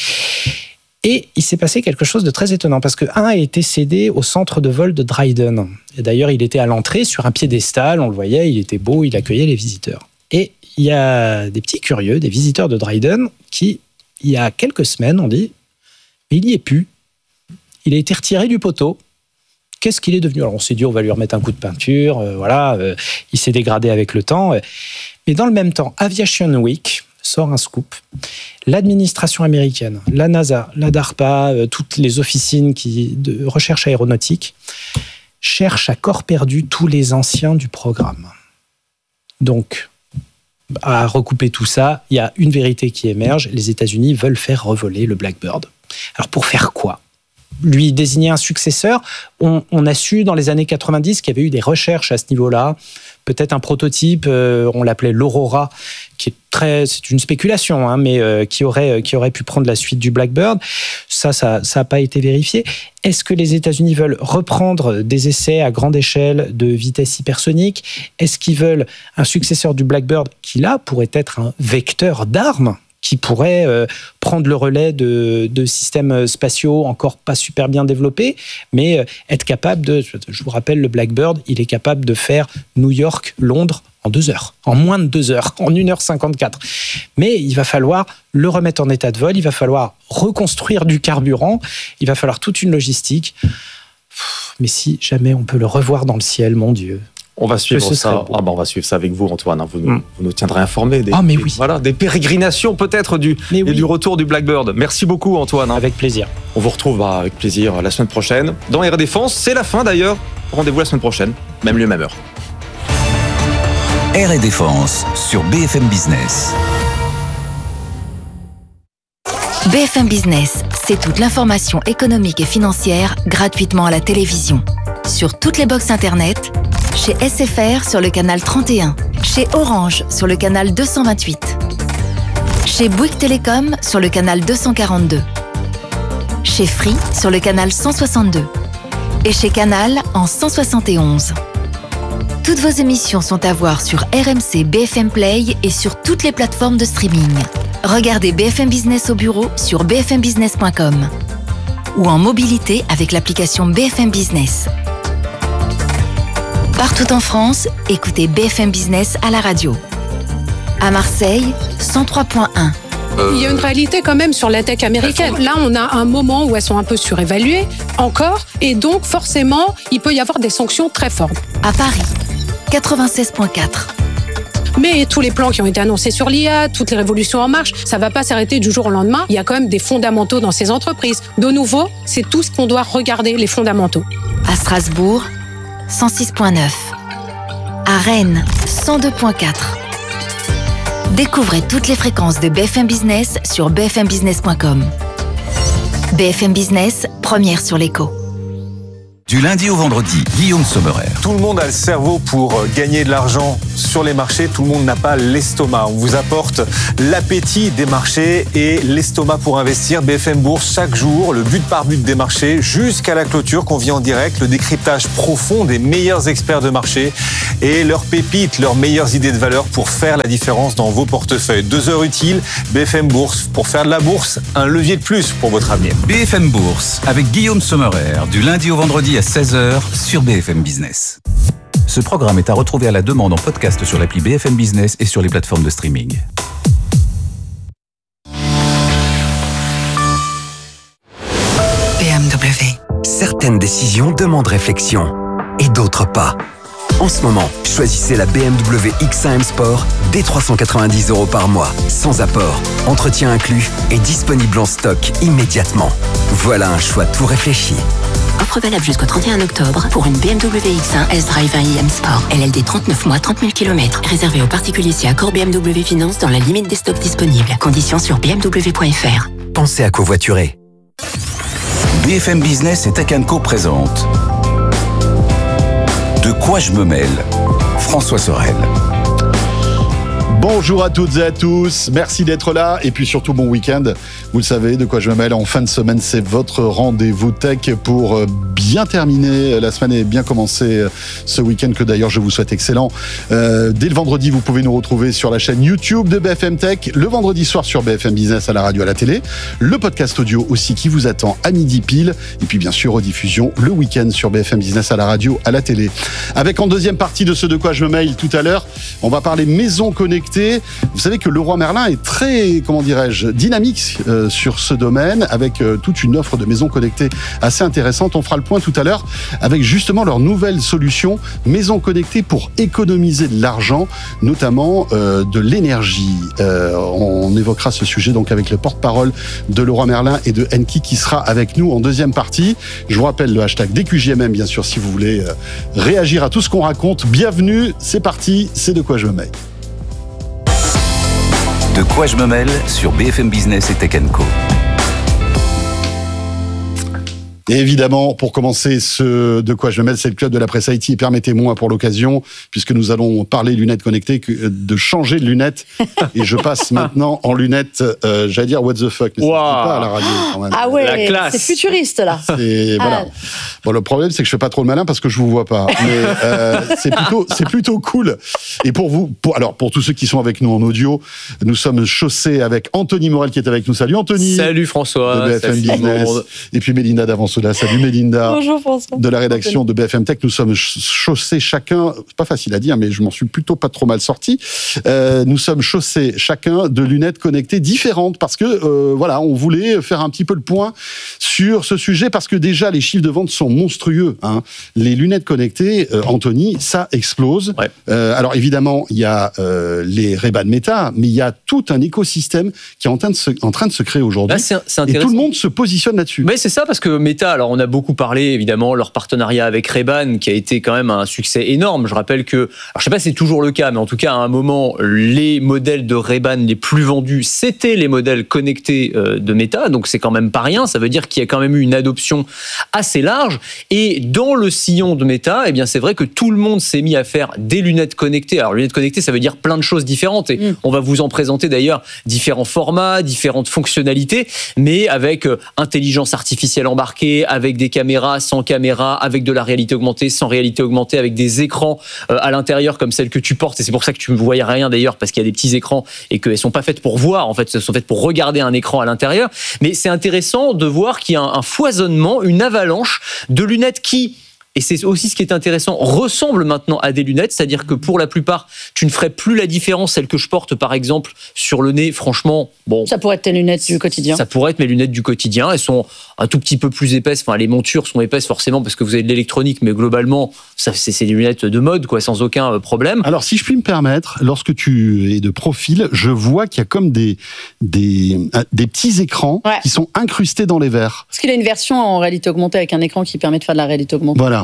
S4: Et il s'est passé quelque chose de très étonnant parce que un a été cédé au centre de vol de Dryden. Et d'ailleurs, il était à l'entrée sur un piédestal, on le voyait, il était beau, il accueillait les visiteurs. Et il y a des petits curieux, des visiteurs de Dryden qui, il y a quelques semaines, ont dit « mais il n'y est plus. Il a été retiré du poteau. Qu'est-ce qu'il est devenu ?» Alors on s'est dit « on va lui remettre un coup de peinture. Euh, » Voilà, euh, il s'est dégradé avec le temps. Mais dans le même temps, Aviation Week sort un scoop. L'administration américaine, la NASA, la DARPA, euh, toutes les officines qui, de recherche aéronautique cherchent à corps perdu tous les anciens du programme. Donc, à recouper tout ça, il y a une vérité qui émerge. Les États-Unis veulent faire revoler le Blackbird. Alors pour faire quoi ? Lui désigner un successeur. On, on a su dans les années quatre-vingt-dix qu'il y avait eu des recherches à ce niveau-là. Peut-être un prototype, euh, on l'appelait l'Aurora, qui est très, c'est une spéculation, hein, mais euh, qui aurait, qui aurait pu prendre la suite du Blackbird. Ça, ça n'a pas été vérifié. Est-ce que les États-Unis veulent reprendre des essais à grande échelle de vitesse hypersonique ? Est-ce qu'ils veulent un successeur du Blackbird qui, là, pourrait être un vecteur d'armes ? Qui pourrait euh, prendre le relais de, de systèmes spatiaux encore pas super bien développés, mais euh, être capable de... Je vous rappelle, le Blackbird, il est capable de faire New York-Londres en deux heures, en moins de deux heures, en une heure cinquante-quatre. Mais il va falloir le remettre en état de vol, il va falloir reconstruire du carburant, il va falloir toute une logistique. Mais si jamais on peut le revoir dans le ciel, mon Dieu...
S6: On va suivre ça. Ah ben on va suivre ça avec vous, Antoine. Vous nous, mm. vous nous tiendrez informés des,
S4: oh, mais
S6: des,
S4: oui.
S6: voilà, des pérégrinations peut-être du,
S4: mais
S6: et
S4: oui.
S6: du retour du Blackbird. Merci beaucoup, Antoine.
S4: Avec plaisir.
S6: On vous retrouve bah, avec plaisir la semaine prochaine. Dans Air Défense, c'est la fin d'ailleurs. Rendez-vous la semaine prochaine, même lieu, même heure.
S2: Air Défense sur B F M Business.
S1: B F M Business, c'est toute l'information économique et financière gratuitement à la télévision. Sur toutes les box internet, chez S F R sur le canal trente et un, chez Orange sur le canal deux cent vingt-huit, chez Bouygues Télécom sur le canal deux cent quarante-deux, chez Free sur le canal cent soixante-deux et chez Canal en cent soixante et onze. Toutes vos émissions sont à voir sur R M C B F M Play et sur toutes les plateformes de streaming. Regardez B F M Business au bureau sur b f m business point com ou en mobilité avec l'application B F M Business. Partout en France, écoutez B F M Business à la radio. À Marseille, cent trois point un.
S10: Il y a une réalité quand même sur la tech américaine. Là, on a un moment où elles sont un peu surévaluées, encore, et donc forcément, il peut y avoir des sanctions très fortes.
S1: À Paris, quatre-vingt-seize point quatre.
S10: Mais tous les plans qui ont été annoncés sur l'I A, toutes les révolutions en marche, ça ne va pas s'arrêter du jour au lendemain. Il y a quand même des fondamentaux dans ces entreprises. De nouveau, c'est tout ce qu'on doit regarder, les fondamentaux.
S1: À Strasbourg, cent six point neuf. À Rennes, cent deux point quatre. Découvrez toutes les fréquences de B F M Business sur b f m business point com. B F M Business, première sur l'écho.
S2: Du lundi au vendredi, Guillaume Sommerer.
S3: Tout le monde a le cerveau pour gagner de l'argent sur les marchés. Tout le monde n'a pas l'estomac. On vous apporte l'appétit des marchés et l'estomac pour investir. B F M Bourse, chaque jour, le but par but des marchés jusqu'à la clôture qu'on vit en direct. Le décryptage profond des meilleurs experts de marché et leurs pépites, leurs meilleures idées de valeur pour faire la différence dans vos portefeuilles. Deux heures utiles, B F M Bourse. Pour faire de la bourse, un levier de plus pour votre avenir.
S2: B F M Bourse avec Guillaume Sommerer du lundi au vendredi à seize heures sur B F M Business. Ce programme est à retrouver à la demande en podcast sur l'appli B F M Business et sur les plateformes de streaming.
S11: B M W. Certaines décisions demandent réflexion et d'autres pas. En ce moment, choisissez la B M W X un M Sport dès trois cent quatre-vingt-dix euros par mois, sans apport, entretien inclus et disponible en stock immédiatement. Voilà un choix tout réfléchi.
S12: Offre valable jusqu'au trente et un octobre pour une B M W X un S-Drive un i M Sport. L L D trente-neuf mois, trente mille kilomètres. Réservé aux particuliers si accord B M W Finance dans la limite des stocks disponibles. Conditions sur b m w point f r.
S11: Pensez à covoiturer.
S2: B F M Business et Tech and Co présente De quoi je me mêle? François Sorel.
S13: Bonjour à toutes et à tous, merci d'être là et puis surtout bon week-end. Vous le savez, De quoi je me mêle en fin de semaine, c'est votre rendez-vous tech pour bien terminer. La semaine est bien commencée ce week-end que d'ailleurs je vous souhaite excellent. Euh, dès le vendredi, vous pouvez nous retrouver sur la chaîne YouTube de B F M Tech, le vendredi soir sur B F M Business à la radio, à la télé, le podcast audio aussi qui vous attend à midi pile et puis bien sûr rediffusion le week-end sur B F M Business à la radio, à la télé. Avec en deuxième partie de ce De quoi je me mêle tout à l'heure, on va parler maison connectée. Vous savez que Leroy Merlin est très, comment dirais-je, dynamique euh, sur ce domaine, avec euh, toute une offre de maisons connectées assez intéressante. On fera le point tout à l'heure avec justement leur nouvelle solution, maisons connectées pour économiser de l'argent, notamment euh, de l'énergie. Euh, on évoquera ce sujet donc avec le porte-parole de Leroy Merlin et de Enki qui sera avec nous en deuxième partie. Je vous rappelle le hashtag D Q J M M, bien sûr, si vous voulez euh, réagir à tout ce qu'on raconte. Bienvenue, c'est parti, c'est De quoi je me mêle.
S2: De quoi je me mêle sur B F M Business et Tech and Co.
S13: Et évidemment, pour commencer ce De quoi je me mêle, c'est le club de la presse I T. Et permettez-moi pour l'occasion, puisque nous allons parler lunettes connectées, de changer de lunettes. Et je passe maintenant en lunettes, euh, j'allais dire what the fuck, mais wow. Ça ne pas à la radio quand même.
S14: Ah ouais, c'est futuriste là.
S13: C'est, ah. Voilà. Bon, le problème, c'est que je fais pas trop le malin parce que je vous vois pas. Mais euh, c'est plutôt, c'est plutôt cool. Et pour vous, pour, alors pour tous ceux qui sont avec nous en audio, nous sommes chaussés avec Anthony Morel qui est avec nous. Salut Anthony.
S15: Salut François.
S13: De B F M Business. Et puis Mélinda d'Avançola. Salut Mélinda.
S14: Bonjour François.
S13: De la rédaction de B F M Tech. Nous sommes chaussés chacun, c'est pas facile à dire, mais je m'en suis plutôt pas trop mal sorti. Euh, nous sommes chaussés chacun de lunettes connectées différentes parce que euh, voilà, on voulait faire un petit peu le point sur ce sujet parce que déjà les chiffres de vente sont monstrueux. Hein. Les lunettes connectées, euh, Anthony, ça explose.
S15: Ouais.
S13: Euh, alors évidemment, il y a euh, les Ray-Ban Meta, mais il y a tout un écosystème qui est en train de se, en train de se créer aujourd'hui.
S15: Là, c'est, c'est
S13: et tout le monde se positionne là-dessus.
S15: Mais c'est ça parce que Meta, alors on a beaucoup parlé évidemment leur partenariat avec Ray-Ban qui a été quand même un succès énorme. Je rappelle que, alors je sais pas si c'est toujours le cas, mais en tout cas à un moment les modèles de Ray-Ban les plus vendus c'était les modèles connectés de Meta, donc c'est quand même pas rien. Ça veut dire qu'il y a quand même eu une adoption assez large et dans le sillon de Meta, eh bien c'est vrai que tout le monde s'est mis à faire des lunettes connectées. Alors lunettes connectées, ça veut dire plein de choses différentes et mmh. on va vous en présenter d'ailleurs différents formats, différentes fonctionnalités, mais avec euh, intelligence artificielle embarquée, avec des caméras, sans caméra, avec de la réalité augmentée, sans réalité augmentée, avec des écrans euh, à l'intérieur comme celle que tu portes. Et c'est pour ça que tu ne voyais rien d'ailleurs, parce qu'il y a des petits écrans et qu'elles ne sont pas faites pour voir, en fait, elles sont faites pour regarder un écran à l'intérieur. Mais c'est intéressant de voir qu'il y a un, un foisonnement, une avalanche de lunettes qui... Et c'est aussi ce qui est intéressant, ressemble maintenant à des lunettes, c'est-à-dire que pour la plupart, tu ne ferais plus la différence, celle que je porte par exemple sur le nez, franchement, bon...
S14: Ça pourrait être tes lunettes du quotidien.
S15: Ça pourrait être mes lunettes du quotidien, elles sont un tout petit peu plus épaisses, enfin les montures sont épaisses forcément parce que vous avez de l'électronique, mais globalement, ça, c'est, c'est des lunettes de mode, quoi, sans aucun problème.
S13: Alors si je puis me permettre, lorsque tu es de profil, je vois qu'il y a comme des, des, des petits écrans ouais. qui sont incrustés dans les verres.
S14: Parce qu'il y a une version en réalité augmentée avec un écran qui permet de faire de la réalité augmentée.
S13: Voilà.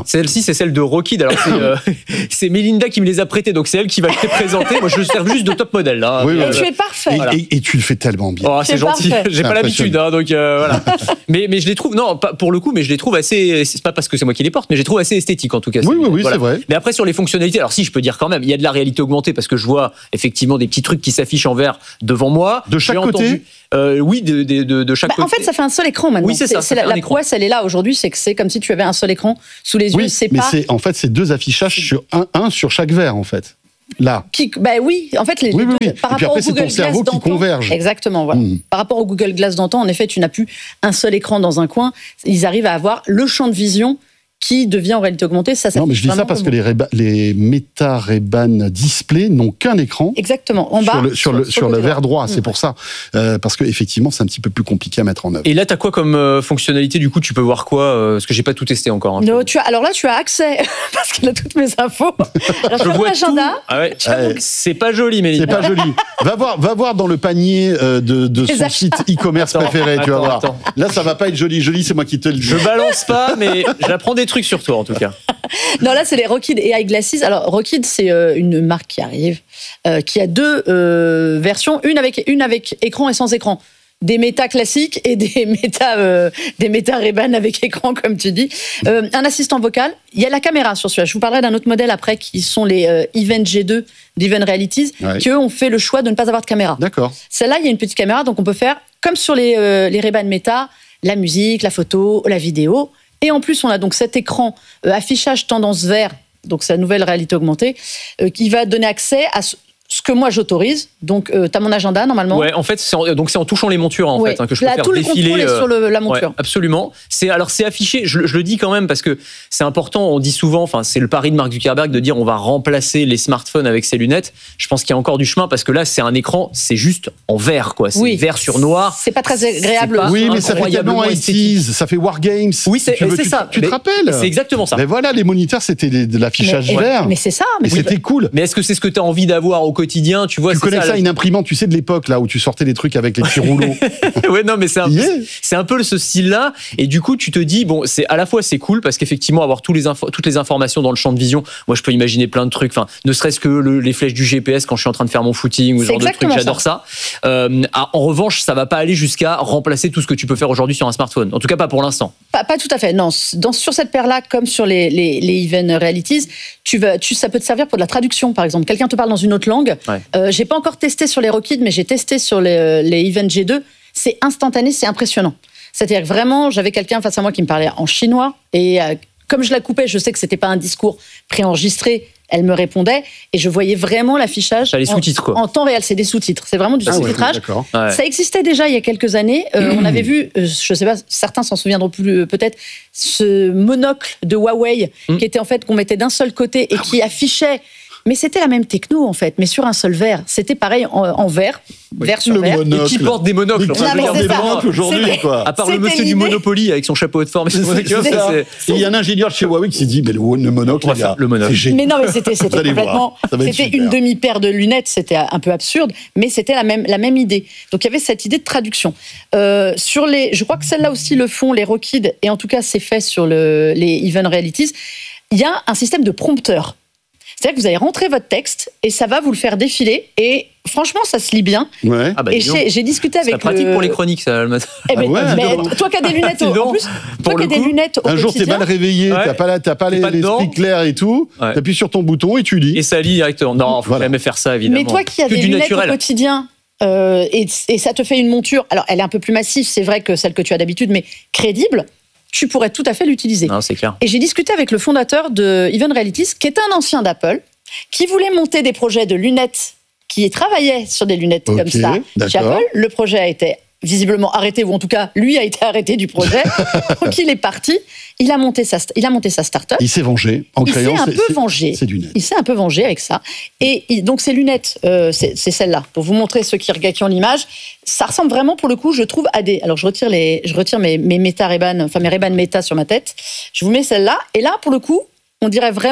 S15: Celle-ci, c'est celle de Rockid. Alors, c'est, euh, c'est Mélinda qui me les a prêtées, donc c'est elle qui va les présenter. Moi, je sers juste de top modèle. Là.
S13: Oui,
S14: Et
S13: oui,
S14: tu
S13: oui.
S14: es parfait.
S13: Et,
S15: Voilà.
S13: et- et tu le fais tellement bien.
S15: Oh, c'est
S14: C'est
S15: gentil.
S14: parfait.
S15: J'ai pas l'habitude, hein, donc euh, voilà. mais, mais je les trouve, non, pas pour le coup, mais je les trouve assez. C'est pas parce que c'est moi qui les porte, mais je les trouve assez esthétiques en tout cas.
S13: Oui,
S15: ces
S13: oui, oui,
S15: lunettes,
S13: c'est vrai.
S15: Mais après, sur les fonctionnalités, alors si je peux dire quand même, il y a de la réalité augmentée parce que je vois effectivement des petits trucs qui s'affichent en vert devant moi.
S13: De chaque
S15: J'ai
S13: côté
S15: entendu- euh, Oui, de, de, de, de chaque
S14: Bah,
S15: côté.
S14: en fait, ça fait un seul écran maintenant.
S15: Oui, c'est ça, ça
S14: la,
S15: fait un
S14: la
S15: écran.
S14: prouesse, elle est là aujourd'hui, c'est que c'est comme si tu avais un seul écran sous les yeux.
S13: Oui,
S14: c'est
S13: mais
S14: pas.
S13: c'est, en fait, c'est deux affichages sur un, un sur chaque verre, en fait. Là.
S14: Qui, bah oui, en fait, les,
S13: Oui,
S14: les
S13: oui,
S14: deux,
S13: oui.
S14: par
S13: Et puis
S14: rapport
S13: après,
S14: au
S13: c'est ton
S14: Google
S13: cerveau
S14: Glass
S13: qui
S14: d'antan-
S13: converge.
S14: Exactement, voilà.
S13: Mmh.
S14: Par rapport au Google Glass d'antan, en effet, tu n'as plus un seul écran dans un coin. Ils arrivent à avoir le champ de vision qui devient en réalité augmentée. Ça, ça
S13: Non, mais je dis ça
S14: vraiment
S13: parce que
S14: beau.
S13: les, Ray-Ban- les Meta Ray-Ban Display n'ont qu'un écran.
S14: Exactement, en bas.
S13: Sur le, sur le, sur le
S14: côté
S13: verre droit,
S14: Mmh.
S13: c'est pour ça. Euh, parce qu'effectivement, c'est un petit peu plus compliqué à mettre en œuvre.
S15: Et là, t'as quoi comme euh, fonctionnalité du coup? Tu peux voir quoi euh, Parce que j'ai pas tout testé encore. hein.
S14: Non, tu as, alors là, tu as accès, parce qu'elle a toutes mes infos. Alors,
S15: Je
S14: sur
S15: vois
S14: l'agenda,
S15: tout. Ah ouais.
S13: Ouais.
S15: C'est pas joli, Mélinda.
S13: C'est pas joli. Va voir, va voir dans le panier euh, de, de
S14: Les
S13: son
S14: achats.
S13: site e-commerce
S15: Attends,
S13: préféré, tu vas
S15: attends,
S13: voir.
S15: attends.
S13: Là, ça va pas être joli. Joli, c'est moi qui te le dis.
S15: Je balance pas, mais j'apprends des trucs sur toi en tout cas.
S14: non, là, c'est les Rockid A I Glasses. Alors, Rockid, c'est euh, une marque qui arrive, euh, qui a deux euh, versions, une avec, une avec écran et sans écran. Des méta classiques et des méta, euh, des méta Ray-Ban avec écran, comme tu dis. Euh, un assistant vocal. Il y a la caméra sur celui-là. Je vous parlerai d'un autre modèle après, qui sont les euh, Event G deux d'Event Realities,
S13: Ouais.
S14: qui eux ont fait le choix de ne pas avoir de caméra.
S13: D'accord.
S14: Celle-là, il y a une petite caméra, donc on peut faire, comme sur les, euh, les Ray-Ban Meta, la musique, la photo, la vidéo. Et en plus, on a donc cet écran euh, affichage tendance vert, donc c'est la nouvelle réalité augmentée, euh, qui va donner accès à ce, ce que moi j'autorise. Donc, tu as mon agenda normalement.
S15: Ouais, en fait, c'est en, donc c'est en touchant les montures en
S14: Ouais.
S15: fait hein, que je peux
S14: Là,
S15: faire
S14: tout le
S15: défiler.
S14: contrôle est sur le- la monture.
S15: ouais, absolument. C'est alors c'est affiché. Je, je le dis quand même parce que c'est important. On dit souvent, enfin c'est le pari de Mark Zuckerberg de dire on va remplacer les smartphones avec ces lunettes. Je pense qu'il y a encore du chemin parce que là c'est un écran, c'est juste en vert quoi. C'est
S14: Oui.
S15: vert sur noir.
S14: C'est pas très agréable.
S15: pas
S13: Oui, mais ça fait
S15: incroyablement
S13: tellement
S15: esthétique.
S13: eighties, ça fait Wargames.
S15: Oui, c'est
S13: Tu veux-
S15: c'est
S13: tu-
S15: ça.
S13: Tu te
S15: Mais
S13: rappelles
S15: C'est exactement ça.
S13: Mais voilà, les moniteurs, c'était les- de l'affichage
S14: mais,
S13: vert.
S14: mais c'est ça.
S13: Mais
S14: Mais
S13: c'était cool.
S15: Mais est-ce que c'est ce que tu as envie d'avoir au quotidien? Tu vois,
S13: Tu
S15: c'est
S13: connais ça,
S15: là.
S13: une imprimante, tu sais, de l'époque, là, où tu sortais des trucs avec les petits rouleaux.
S15: ouais, non, mais c'est un,
S13: Yeah.
S15: c'est un peu ce style-là. Et du coup, tu te dis, bon, c'est à la fois c'est cool parce qu'effectivement, avoir tous les infos, toutes les informations dans le champ de vision, moi, je peux imaginer plein de trucs. Enfin, ne serait-ce que le- les flèches du G P S quand je suis en train de faire mon footing ou ce
S14: C'est
S15: genre de trucs,
S14: exactement
S15: j'adore ça. Euh, ah, en revanche, ça va pas aller jusqu'à remplacer tout ce que tu peux faire aujourd'hui sur un smartphone. En tout cas, pas pour l'instant.
S14: Pas, pas tout à fait. Non, dans, sur cette paire-là, comme sur les, les, les Event Realities, tu vas, tu, ça peut te servir pour de la traduction, par exemple. Quelqu'un te parle dans une autre langue.
S15: Ouais.
S14: Euh, j'ai pas encore testé sur les Rockid, mais j'ai testé sur les, euh, les Event G deux. C'est instantané, c'est impressionnant. C'est-à-dire que vraiment, j'avais quelqu'un face à moi qui me parlait en chinois et euh, comme je la coupais, je sais que c'était pas un discours préenregistré. Elle me répondait et je voyais vraiment l'affichage
S15: T'as les
S14: en,
S15: sous-titres, quoi.
S14: en temps réel. C'est des sous-titres. C'est vraiment du
S13: Ah ouais,
S14: sous-titrage.
S13: d'accord.
S15: Ouais.
S14: Ça existait déjà il y a quelques années. Euh, on avait vu, euh, je sais pas, certains s'en souviendront plus euh, peut-être, ce monocle de Huawei
S15: Mm.
S14: qui était en fait qu'on mettait d'un seul côté et qui affichait. Mais c'était la même techno en fait, mais sur un seul verre. C'était pareil en, en vert, vert sur
S13: Le
S14: vert.
S13: monocle.
S15: Et qui porte des monocles.
S13: Mais
S15: Enfin,
S13: qui
S15: je veux
S14: porte
S15: dire,
S14: des
S15: vraiment,
S13: monocles aujourd'hui,
S14: C'était-
S13: quoi.
S15: À part le
S14: C'était
S15: monsieur du
S14: l'idée.
S15: Monopoly avec son chapeau de forme.
S13: C'est
S15: Tu vois,
S13: ça.
S15: c'est-
S13: Et il y a un ingénieur de chez Huawei qui s'est dit, mais le, le monocle,
S15: On va
S13: les
S15: faire
S13: gars,
S15: le monocle.
S13: c'est génial.
S14: Mais non, mais c'était
S13: Vous
S14: c'était
S13: allez
S14: complètement.
S13: voir, ça va être
S14: C'était
S13: super.
S14: une demi-paire de lunettes, c'était un peu absurde, mais c'était la même, la même idée. Donc il y avait cette idée de traduction. Euh, sur les, je crois que celles-là aussi le font, les Rockid, et en tout cas c'est fait sur le, les Event Realities. Il y a un système de prompteur. C'est-à-dire que vous allez rentrer votre texte et ça va vous le faire défiler. Et franchement, ça se lit bien.
S13: Ouais.
S15: Ah bah,
S14: et
S15: dis donc.
S14: j'ai j'ai discuté
S15: C'est
S14: avec
S15: pratique
S14: le-
S15: pour les chroniques, ça, le matin.
S14: Eh ben,
S13: Ah ouais,
S14: mais
S13: dis donc.
S14: toi qui as des lunettes au,
S15: Dis donc.
S14: en plus,
S15: Pour
S14: toi qui
S15: le
S14: as des
S15: coup,
S14: lunettes au
S13: Un jour, t'es
S14: quotidien,
S13: mal réveillé,
S15: Ouais.
S13: t'as pas, la- t'as pas
S15: T'es
S13: les-
S15: pas dedans.
S13: l'esprit clair et tout,
S15: Ouais.
S13: t'appuies sur ton bouton et tu lis.
S15: Et ça lit directement. Non, faut
S13: Voilà.
S15: jamais faire ça, évidemment.
S14: mais toi qui as
S15: Que
S14: des
S15: du
S14: lunettes
S15: naturel.
S14: au quotidien euh, et, et ça te fait une monture, alors elle est un peu plus massive, c'est vrai que celle que tu as d'habitude, mais crédible, tu pourrais tout à fait l'utiliser.
S15: Non, c'est clair.
S14: Et j'ai discuté avec le fondateur de Event Realities, qui est un ancien d'Apple, qui voulait monter des projets de lunettes, qui travaillait sur des lunettes
S13: Ok,
S14: comme ça chez
S13: d'accord.
S14: Apple. Le projet a été visiblement arrêté, ou en tout cas, lui a été arrêté du projet. Donc il est parti, il a monté sa, il a monté sa start-up.
S13: Il s'est vengé en
S14: Il s'est
S13: créant
S14: un
S13: ces-
S14: peu
S13: ces-
S14: vengé.
S13: ces lunettes.
S14: Il s'est un peu vengé avec ça. Et il- donc ces lunettes, euh, c'est c'est celle-là. Pour vous montrer ceux qui, regardent- qui ont l'image, ça ressemble vraiment pour le coup, je trouve, à des. Alors je retire les, je retire mes, mes Meta Ray-Ban, enfin mes Ray-Ban Meta sur ma tête. Je vous mets celle-là. Et là, pour le coup, on dirait vraiment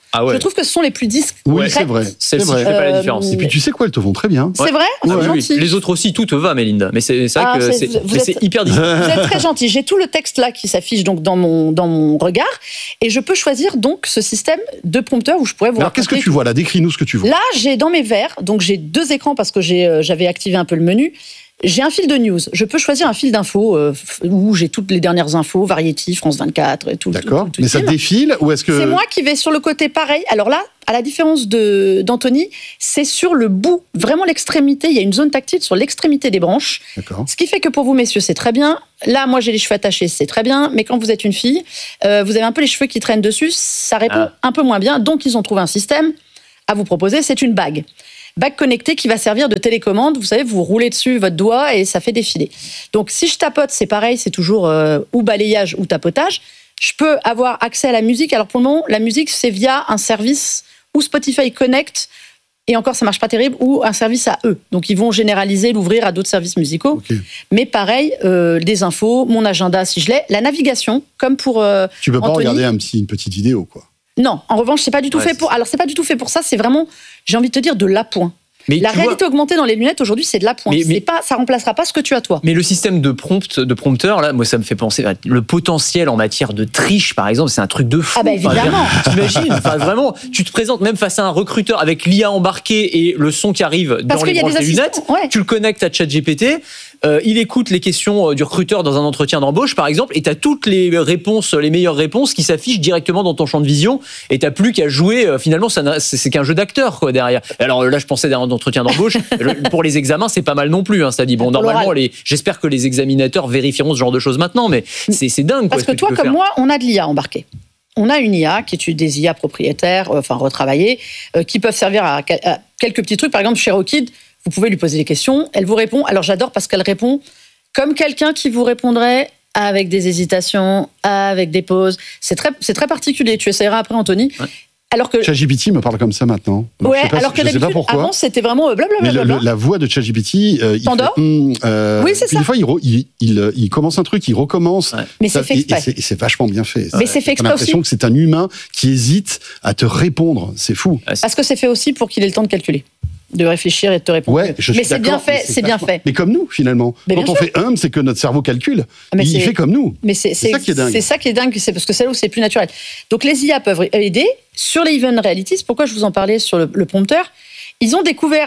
S15: Ah ouais.
S14: Je trouve que ce sont les plus discrètes.
S13: Oui, c'est vrai.
S15: Celle-ci
S13: C'est vrai.
S15: fait pas la
S14: Euh,
S15: différence.
S13: Et puis tu sais quoi, elles te vont très bien.
S14: C'est vrai
S15: Ah,
S14: C'est
S15: oui, oui.
S14: gentil.
S15: Les autres aussi, tout te va, Mélinda. Mais c'est, c'est vrai
S14: Ah,
S15: que
S14: c'est-
S15: c'est,
S14: vous
S15: mais
S14: êtes-
S15: c'est hyper difficile.
S14: Vous êtes très gentil. J'ai tout le texte là qui s'affiche donc dans mon, dans mon regard. Et je peux choisir donc ce système de prompteur où je pourrais vous
S13: Alors qu'est-ce que
S14: raconter-
S13: tu vois là? Décris-nous ce que tu vois.
S14: Là, j'ai dans mes verres, donc j'ai deux écrans parce que j'ai, euh, j'avais activé un peu le menu. J'ai un fil de news. Je peux choisir un fil d'infos euh, f- où j'ai toutes les dernières infos, Variety, France vingt-quatre et tout.
S13: D'accord.
S14: tout- tout
S13: Mais ça
S14: team.
S13: défile ou est-ce que
S14: C'est moi qui vais sur le côté pareil. Alors là, à la différence de, d'Anthony, c'est sur le bout, vraiment l'extrémité. Il y a une zone tactile sur l'extrémité des branches.
S13: D'accord.
S14: Ce qui fait que pour vous, messieurs, c'est très bien. Là, moi, j'ai les cheveux attachés, c'est très bien. Mais quand vous êtes une fille, euh, vous avez un peu les cheveux qui traînent dessus, ça répond
S15: Ah.
S14: un peu moins bien. Donc, ils ont trouvé un système à vous proposer. C'est une bague. Bague connectée qui va servir de télécommande. Vous savez, vous roulez dessus votre doigt et ça fait défiler. Donc, si je tapote, c'est pareil, c'est toujours euh, ou balayage ou tapotage. Je peux avoir accès à la musique. Alors, pour le moment, la musique, c'est via un service ou Spotify Connect. Et encore, ça marche pas terrible, ou un service à eux. Donc, ils vont généraliser, l'ouvrir à d'autres services musicaux.
S13: Ok.
S14: Mais pareil, euh, des infos, mon agenda si je l'ai, la navigation, comme pour euh,
S13: tu peux pas
S14: Anthony.
S13: regarder un petit, une petite vidéo quoi?
S14: Non, en revanche, c'est pas du tout
S15: Ouais,
S14: fait
S15: c'est
S14: pour. Alors, c'est pas du tout fait pour ça. C'est vraiment, j'ai envie de te dire, de l'appoint.
S15: Mais
S14: La
S15: tu vois-
S14: réalité augmentée dans les lunettes aujourd'hui, c'est de l'appoint.
S15: Mais-
S14: C'est
S15: mais-
S14: pas, ça remplacera pas ce que tu as toi.
S15: Mais le système de prompt, de prompteur, là, moi, ça me fait penser. Le potentiel en matière de triche, par exemple, c'est un truc de fou.
S14: Ah bah, évidemment.
S15: Enfin, t'imagines, enfin, vraiment, tu te présentes même face à un recruteur avec l'I A embarqué et le son qui arrive
S14: Parce
S15: dans
S14: qu'il
S15: les
S14: y a
S15: branches
S14: des
S15: des lunettes.
S14: assistants, ouais.
S15: Tu le connectes à ChatGPT. Euh, il écoute les questions euh, du recruteur dans un entretien d'embauche, par exemple, et tu as toutes les réponses, les meilleures réponses qui s'affichent directement dans ton champ de vision, et tu n'as plus qu'à jouer. Euh, finalement, ça n'a- c'est, c'est qu'un jeu d'acteur quoi, derrière. Alors là, je pensais dans un entretien d'embauche. Le- pour les examens, c'est pas mal non plus. Hein, ça dit, bon,
S14: Pour
S15: normalement,
S14: l'oral.
S15: les, j'espère que les examinateurs vérifieront ce genre de choses maintenant, mais c'est, c'est dingue.
S14: Parce
S15: quoi,
S14: que
S15: ce
S14: toi,
S15: tu peux
S14: comme
S15: faire.
S14: moi, on a de l'I A embarquée. On a une I A qui est des I A propriétaires, euh, enfin retravaillées, euh, qui peuvent servir à, à quelques petits trucs. Par exemple, chez Rockid, vous pouvez lui poser des questions, elle vous répond. Alors j'adore parce qu'elle répond comme quelqu'un qui vous répondrait avec des hésitations, avec des pauses. C'est très, c'est très particulier. Tu essaieras après, Anthony.
S15: Ouais.
S14: Alors que,
S13: ChatGPT me parle comme ça maintenant. Donc,
S14: ouais,
S13: je sais pas,
S14: alors que
S13: je sais pas
S14: d'habitude,
S13: pourquoi.
S14: avant, c'était vraiment euh, blablabla.
S13: Mais le- le- la voix de ChatGPT, euh, il,
S14: T'endors
S13: fait, hum, euh,
S14: Oui, c'est
S13: puis
S14: ça.
S13: Des fois, il, re- il, il, il commence un truc, il recommence.
S15: Ouais.
S14: Mais
S13: Ça-
S14: c'est fait
S13: et- et
S14: exprès.
S13: c'est- et c'est vachement bien fait.
S14: Mais c'est fait
S13: T'as
S14: exprès
S13: l'impression
S14: aussi.
S13: que c'est un humain qui hésite à te répondre. C'est fou.
S14: Parce que c'est fait aussi pour qu'il ait le temps de calculer, de réfléchir et de te répondre.
S13: Ouais, je suis
S14: mais c'est bien
S13: d'accord,
S14: fait,
S13: mais
S14: c'est bien
S13: vachement-
S14: fait.
S13: Mais comme nous, finalement.
S14: Mais
S13: Quand
S14: bien
S13: on
S14: sûr.
S13: fait hum, c'est que notre cerveau calcule.
S14: Mais
S13: il
S14: c'est-
S13: fait comme nous.
S14: Mais c'est
S13: C'est
S14: c'est-
S13: ça qui est dingue.
S14: c'est ça qui est dingue, c'est parce que c'est là où c'est plus naturel. Donc les I A peuvent aider. Sur les Even Realities, pourquoi je vous en parlais sur le, le prompteur, ils ont découvert,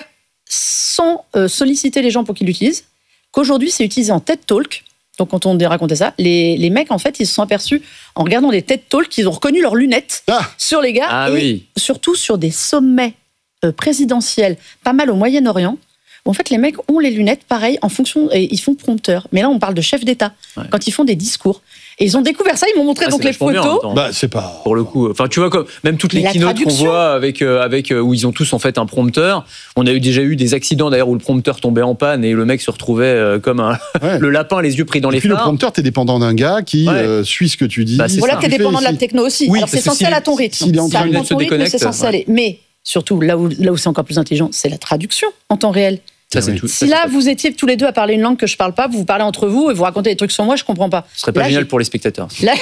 S14: sans euh, solliciter les gens pour qu'ils l'utilisent, qu'aujourd'hui c'est utilisé en TED Talk. Donc quand on racontait ça, les, les mecs en fait ils se sont aperçus en regardant des TED Talk qu'ils ont reconnu leurs lunettes
S13: Ah.
S14: sur les gars
S15: Ah
S14: et
S15: oui.
S14: surtout sur des sommets euh, présidentiels, pas mal au Moyen-Orient. Où en fait, les mecs ont les lunettes, pareil, en fonction, et ils font prompteur. Mais là, on parle de chefs d'État,
S15: Ouais.
S14: quand ils font des discours. Et ils ont découvert ça, ils m'ont montré
S15: Ah,
S14: donc
S15: c'est
S14: les
S15: vachement bien, en
S14: photos.
S15: même temps.
S13: Bah, c'est pas.
S15: Pour le coup, enfin tu vois comme même toutes les
S14: Mais la
S15: keynotes qu'on
S14: traduction.
S15: voit avec euh, avec euh, où ils ont tous en fait un prompteur. On a eu déjà eu des accidents d'ailleurs où le prompteur tombait en panne et le mec se retrouvait euh, comme un
S13: Ouais.
S15: le lapin les yeux pris dans
S13: Et
S15: les
S13: puis le
S15: phares.
S13: prompteur, t'es dépendant d'un gars qui
S15: Ouais.
S13: euh, suit ce que tu dis.
S15: Bah, c'est
S14: Voilà,
S15: ça.
S14: t'es
S13: Tu fais
S14: dépendant de la
S13: ici.
S14: techno aussi.
S15: Oui,
S14: Alors c'est
S15: parce que
S14: censé
S15: s'il-
S14: aller à ton rythme.
S13: s'il est en
S14: Ça
S13: train de
S14: prend
S15: se
S14: ton rythme,
S15: déconnecte,
S14: c'est censé
S15: ouais.
S14: aller. Mais surtout, là où, là où c'est encore plus intelligent, c'est la traduction en temps réel.
S15: Ça c'est
S13: Oui.
S15: tout.
S14: Si
S15: ça,
S14: là,
S15: c'est pas-
S14: vous étiez tous les deux à parler une langue que je parle pas, vous vous parlez entre vous et vous racontez des trucs sur moi, je comprends pas.
S15: ce serait pas
S14: Là,
S15: génial
S14: j'ai-
S15: pour les spectateurs.
S14: Là,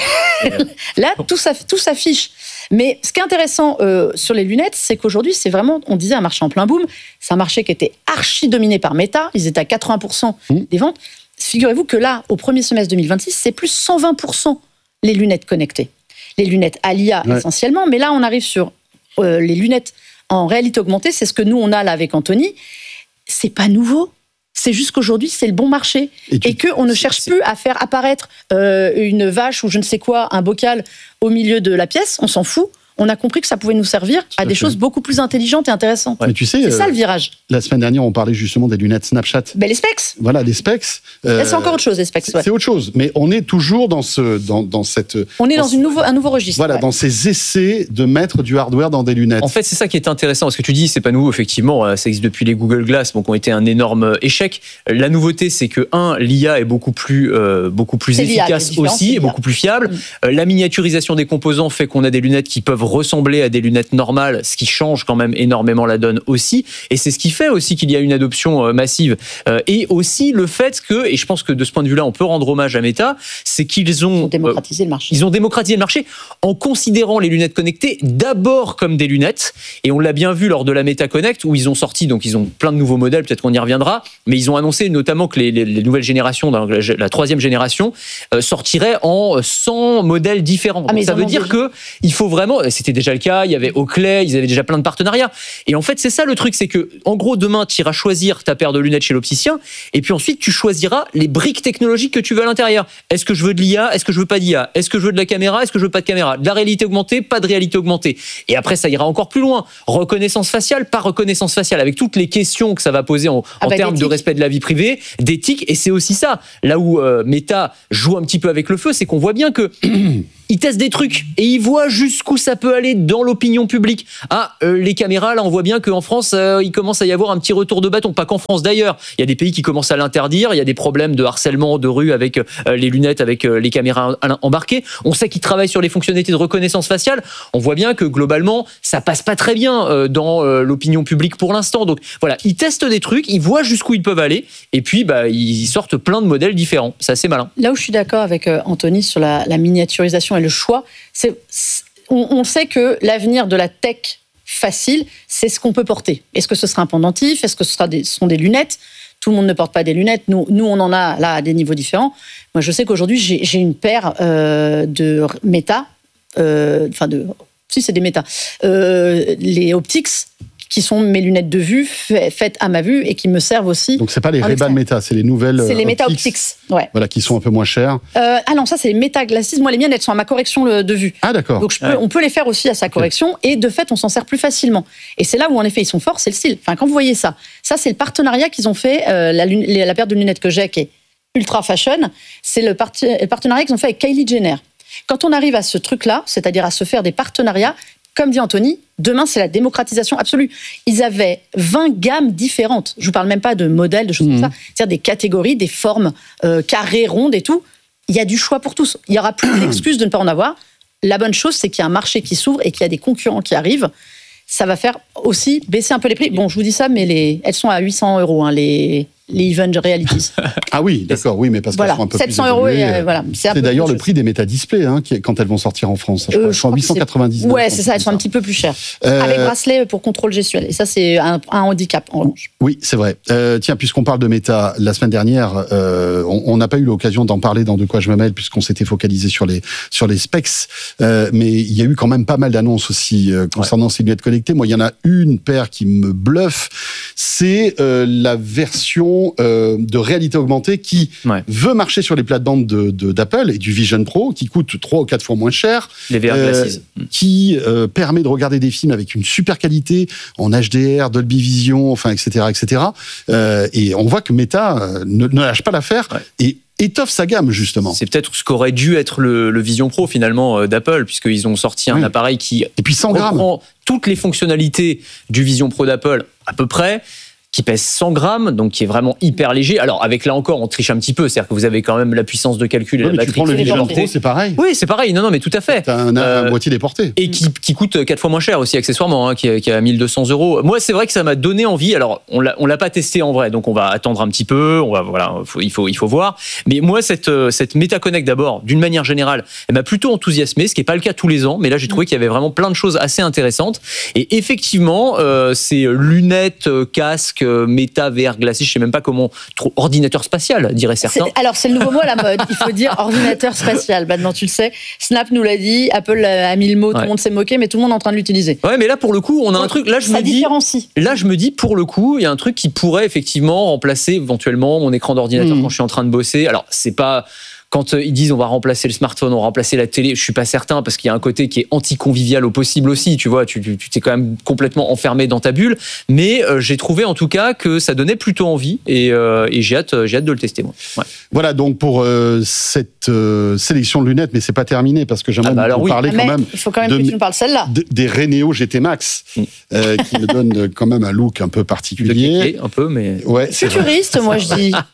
S14: là tout, s'aff- tout s'affiche. Mais ce qui est intéressant euh, sur les lunettes, c'est qu'aujourd'hui, c'est vraiment, on disait, un marché en plein boom. C'est un marché qui était archi dominé par Meta. Ils étaient à quatre-vingts pour cent
S13: Mmh.
S14: des ventes. Figurez-vous que là, au premier semestre deux mille vingt-six, c'est plus cent vingt pour cent les lunettes connectées. Les lunettes à l'I A
S13: Ouais.
S14: essentiellement. Mais là, on arrive sur euh, les lunettes en réalité augmentée. C'est ce que nous, on a là avec Anthony. C'est pas nouveau. C'est juste qu'aujourd'hui, c'est le bon marché.
S13: Et tu-
S14: Et qu'on ne cherche plus à faire apparaître euh, une vache ou je ne sais quoi, un bocal au milieu de la pièce. On s'en fout. On a compris que ça pouvait nous servir à
S13: à
S14: des
S13: fait.
S14: choses beaucoup plus intelligentes et intéressantes.
S13: Mais tu sais,
S14: C'est ça
S13: euh,
S14: le virage.
S13: la semaine dernière, on parlait justement des lunettes Snapchat.
S14: Ben, les specs.
S13: Voilà, les specs. euh,
S14: Là, c'est encore autre chose, les specs.
S13: c'est
S14: ouais.
S13: c'est autre chose. Mais on est toujours dans, ce, dans, dans cette.
S14: On est dans une nouveau, un nouveau registre.
S13: Voilà,
S14: ouais.
S13: dans ces essais de mettre du hardware dans des lunettes.
S15: En fait, c'est ça qui est intéressant. Ce que tu dis, c'est pas nouveau, effectivement. euh, Ça existe depuis les Google Glass, donc qui ont été un énorme échec. La nouveauté, c'est que, un, l'I A est beaucoup plus, euh, beaucoup plus
S14: C'est l'I A,
S15: efficace
S14: c'est différent, c'est
S15: aussi,
S14: l'I
S15: et
S14: A.
S15: beaucoup plus fiable.
S14: Mm.
S15: Euh, La miniaturisation des composants fait qu'on a des lunettes qui peuvent peuvent ressembler à des lunettes normales, ce qui change quand même énormément la donne aussi. Et c'est ce qui fait aussi qu'il y a une adoption euh, massive. Euh, et aussi le fait que, et je pense que de ce point de vue-là, on peut rendre hommage à Meta, c'est qu'ils ont,
S14: Ils ont démocratisé euh, le marché.
S15: Ils ont démocratisé le marché en considérant les lunettes connectées d'abord comme des lunettes. Et on l'a bien vu lors de la Meta Connect où ils ont sorti, donc ils ont plein de nouveaux modèles, peut-être qu'on y reviendra, mais ils ont annoncé notamment que les, les, les nouvelles générations, donc la, la troisième génération, euh, sortiraient en cent modèles différents.
S14: Ah,
S15: donc ça veut dire déjà... que il faut vraiment, c'était déjà le cas, il y avait Oakley, ils avaient déjà plein de partenariats. Et en fait, c'est ça le truc, c'est que, en gros, demain, tu iras choisir ta paire de lunettes chez l'opticien, et puis ensuite, tu choisiras les briques technologiques que tu veux à l'intérieur. Est-ce que je veux de l'I A? Est-ce que je veux pas d'I A? Est-ce que je veux de la caméra? Est-ce que je veux pas de caméra? De la réalité augmentée? Pas de réalité augmentée. Et après, ça ira encore plus loin. Reconnaissance faciale, pas reconnaissance faciale, avec toutes les questions que ça va poser en,
S14: ah
S15: en
S14: bah,
S15: termes de respect de la vie privée, d'éthique, et c'est aussi ça. Là où euh, Meta joue un petit peu avec le feu, c'est qu'on voit bien que ils testent des trucs et ils voient jusqu'où ça peut aller dans l'opinion publique. Ah, euh, les caméras, là, on voit bien qu'en France, euh, il commence à y avoir un petit retour de bâton. Pas qu'en France d'ailleurs. Il y a des pays qui commencent à l'interdire. Il y a des problèmes de harcèlement de rue avec euh, les lunettes, avec euh, les caméras embarquées. On sait qu'ils travaillent sur les fonctionnalités de reconnaissance faciale. On voit bien que globalement, ça passe pas très bien euh, dans euh, l'opinion publique pour l'instant. Donc voilà, ils testent des trucs, ils voient jusqu'où ils peuvent aller, et puis bah, ils sortent plein de modèles différents. C'est assez malin.
S14: Là où je suis d'accord avec euh, Anthony sur la, la miniaturisation et le choix, c'est, c'est on, on sait que l'avenir de la tech facile, c'est ce qu'on peut porter. Est-ce que ce sera un pendentif? Est-ce que ce, sera des, ce seront des lunettes? Tout le monde ne porte pas des lunettes. Nous, nous, on en a là à des niveaux différents. Moi, je sais qu'aujourd'hui, j'ai, j'ai une paire euh, de Meta, euh, enfin de, si c'est des Meta, euh, les Optics, qui sont mes lunettes de vue faites à ma vue et qui me servent aussi.
S13: Donc c'est pas les Ray-Ban Meta, c'est les nouvelles.
S14: C'est les Meta
S13: Optics,
S14: Optics, ouais.
S13: Voilà, qui sont un peu moins chères.
S14: Euh, ah non, ça c'est les Meta Glasses. Moi les miennes, elles sont à ma correction de vue.
S13: Ah d'accord.
S14: Donc je peux,
S13: ouais.
S14: on peut les faire aussi à sa correction et de fait on s'en sert plus facilement. Et c'est là où en effet ils sont forts, c'est le style. Enfin quand vous voyez ça, ça c'est le partenariat qu'ils ont fait. Euh, la, la paire de lunettes que j'ai qui est ultra fashion, c'est le, part, le partenariat qu'ils ont fait avec Kylie Jenner. Quand on arrive à ce truc-là, c'est-à-dire à se faire des partenariats. Comme dit Anthony, demain, c'est la démocratisation absolue. Ils avaient vingt gammes différentes. Je ne vous parle même pas de modèles, de choses mmh. comme ça. C'est-à-dire des catégories, des formes euh, carrées, rondes et tout. Il y a du choix pour tous. Il n'y aura plus d'excuses de ne pas en avoir. La bonne chose, c'est qu'il y a un marché qui s'ouvre et qu'il y a des concurrents qui arrivent. Ça va faire aussi baisser un peu les prix. Bon, je vous dis ça, mais les... elles sont à huit cents euros, hein, les... les Event Realities.
S13: Ah oui, d'accord, oui, mais parce
S14: voilà.
S13: qu'elles sont un peu
S14: sept cents
S13: plus
S14: euros,
S13: évoluées.
S14: et, euh, voilà.
S13: C'est, c'est d'ailleurs le prix des Meta Display, hein, qui, quand elles vont sortir en France. Je crois, euh, elles sont à huit cent quatre-vingt-dix-neuf.
S14: Ouais, c'est ça, elles sont un petit peu plus chères.
S13: Euh...
S14: Avec bracelet pour contrôle gestuel. Et ça, c'est un, un handicap, en revanche.
S13: Oui, c'est vrai. Euh, tiens, puisqu'on parle de Meta, la semaine dernière, euh, on n'a pas eu l'occasion d'en parler dans De quoi je me mêle, puisqu'on s'était focalisé sur les, sur les specs. Euh, mais il y a eu quand même pas mal d'annonces aussi euh, concernant ouais. ces lunettes connectées. Moi, il y en a une paire qui me bluffe. C'est euh, la version euh, de réalité augmentée qui ouais. veut marcher sur les plates-bandes de, de, d'Apple et du Vision Pro, qui coûte trois ou quatre fois moins cher.
S15: Les V R
S13: euh,
S15: Glasses.
S13: Qui euh, permet de regarder des films avec une super qualité, en H D R, Dolby Vision, enfin, et cetera, et cetera. Euh, et on voit que Meta euh, ne, ne lâche pas l'affaire ouais. et étoffe sa gamme, justement.
S15: C'est peut-être ce qu'aurait dû être le, le Vision Pro, finalement, euh, d'Apple, puisqu'ils ont sorti un oui. appareil qui
S13: et puis cent grammes.
S15: Reprend toutes les fonctionnalités du Vision Pro d'Apple, à peu près, qui pèse cent grammes, donc qui est vraiment hyper léger. Alors, avec là encore, on triche un petit peu, c'est-à-dire que vous avez quand même la puissance de calcul et
S13: oui,
S15: la
S13: mais
S15: batterie.
S13: Tu prends le Vision Pro, c'est pareil.
S15: Oui, c'est pareil. Non, non, mais tout à fait.
S13: T'as un, euh, un moitié des portées.
S15: Et qui, qui coûte quatre fois moins cher aussi, accessoirement, hein, qui, qui est à mille deux cents euros. Moi, c'est vrai que ça m'a donné envie. Alors, on l'a, on l'a pas testé en vrai, donc on va attendre un petit peu. On va, voilà, faut, il faut, il faut voir. Mais moi, cette, cette Meta Connect, d'abord, d'une manière générale, elle m'a plutôt enthousiasmé, ce qui est pas le cas tous les ans. Mais là, j'ai trouvé qu'il y avait vraiment plein de choses assez intéressantes. Et effectivement, euh, ces lunettes, casques, Meta, V R glacé, je sais même pas comment, trop, ordinateur spatial, dirait certains.
S14: C'est, alors, c'est le nouveau mot à la mode. Il faut dire ordinateur spatial. Maintenant, tu le sais. Snap nous l'a dit, Apple a mis le mot, ouais. Tout le monde s'est moqué, mais tout le monde est en train de l'utiliser.
S15: Ouais, mais là, pour le coup, on a un truc, là, je
S14: ça
S15: me dis,
S14: différencie.
S15: Là, je me dis, pour le coup, il y a un truc qui pourrait effectivement remplacer éventuellement mon écran d'ordinateur mmh. quand je suis en train de bosser. Alors, c'est pas, quand ils disent on va remplacer le smartphone, on va remplacer la télé, je suis pas certain parce qu'il y a un côté qui est anti-convivial au possible aussi, tu vois, tu, tu, tu t'es quand même complètement enfermé dans ta bulle, mais euh, j'ai trouvé en tout cas que ça donnait plutôt envie et, euh, et j'ai hâte, j'ai hâte de le tester moi. Ouais.
S13: Voilà donc pour euh, cette euh, sélection de lunettes, mais c'est pas terminé parce que j'aimerais ah bah vous oui. parler
S14: ah
S13: quand même.
S14: Il faut quand même
S13: de,
S14: que tu nous parles celle-là.
S13: De, des Reneo G T Max mm. euh, qui me donnent quand même un look un peu particulier.
S15: De kéké, un peu, mais
S13: ouais,
S14: futuriste, moi je dis.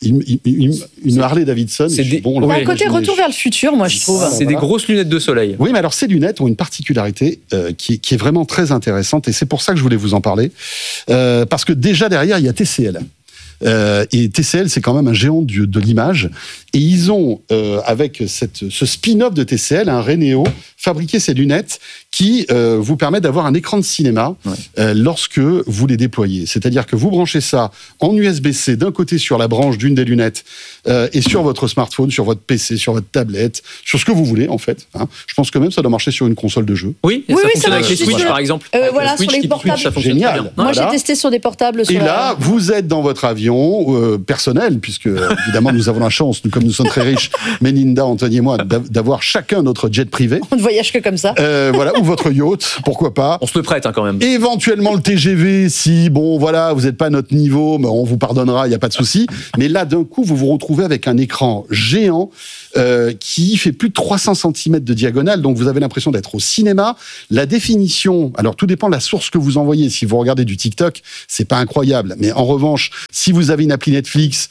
S13: Une, une, une Harley Davidson.
S15: C'est des,
S13: bon,
S14: il y a un côté retour vers le futur, moi, je trouve.
S15: C'est voilà. des grosses lunettes de soleil.
S13: Oui, mais alors ces lunettes ont une particularité euh, qui, qui est vraiment très intéressante, et c'est pour ça que je voulais vous en parler. Euh, parce que déjà derrière, il y a T C L. Euh, et T C L, c'est quand même un géant du, de l'image. Et ils ont, euh, avec cette, ce spin-off de T C L, un Reneo, fabriqué ces lunettes qui euh, vous permettent d'avoir un écran de cinéma ouais. euh, lorsque vous les déployez. C'est-à-dire que vous branchez ça en U S B-C d'un côté sur la branche d'une des lunettes euh, et sur votre smartphone, sur votre P C, sur votre tablette, sur ce que vous voulez en fait. Hein. Je pense que même ça doit marcher sur une console de jeu.
S15: Oui, et
S14: oui,
S15: ça
S14: oui,
S15: fonctionne
S14: ça
S15: avec les Switch
S14: sur...
S15: par exemple.
S14: Euh, voilà,
S15: Switch
S14: sur les portables.
S15: Switch, ça fonctionne
S13: Génial.
S15: très bien.
S14: Moi,
S13: voilà.
S14: j'ai testé sur des portables. Sur
S13: et là, la... vous êtes dans votre avion euh, personnel, puisque évidemment nous avons la chance, nous, comme nous sommes très riches, Mélinda, Anthony et moi, d'avoir chacun notre jet privé.
S14: On ne voyage que comme ça.
S13: Euh, voilà, ou votre yacht, pourquoi pas.
S15: On se le prête hein, quand même.
S13: Éventuellement le T G V, si, bon, voilà, vous n'êtes pas à notre niveau, mais on vous pardonnera, il n'y a pas de souci. Mais là, d'un coup, vous vous retrouvez avec un écran géant euh, qui fait plus de trois cents centimètres de diagonale, donc vous avez l'impression d'être au cinéma. La définition, alors tout dépend de la source que vous envoyez. Si vous regardez du TikTok, c'est pas incroyable. Mais en revanche, si vous avez une appli Netflix,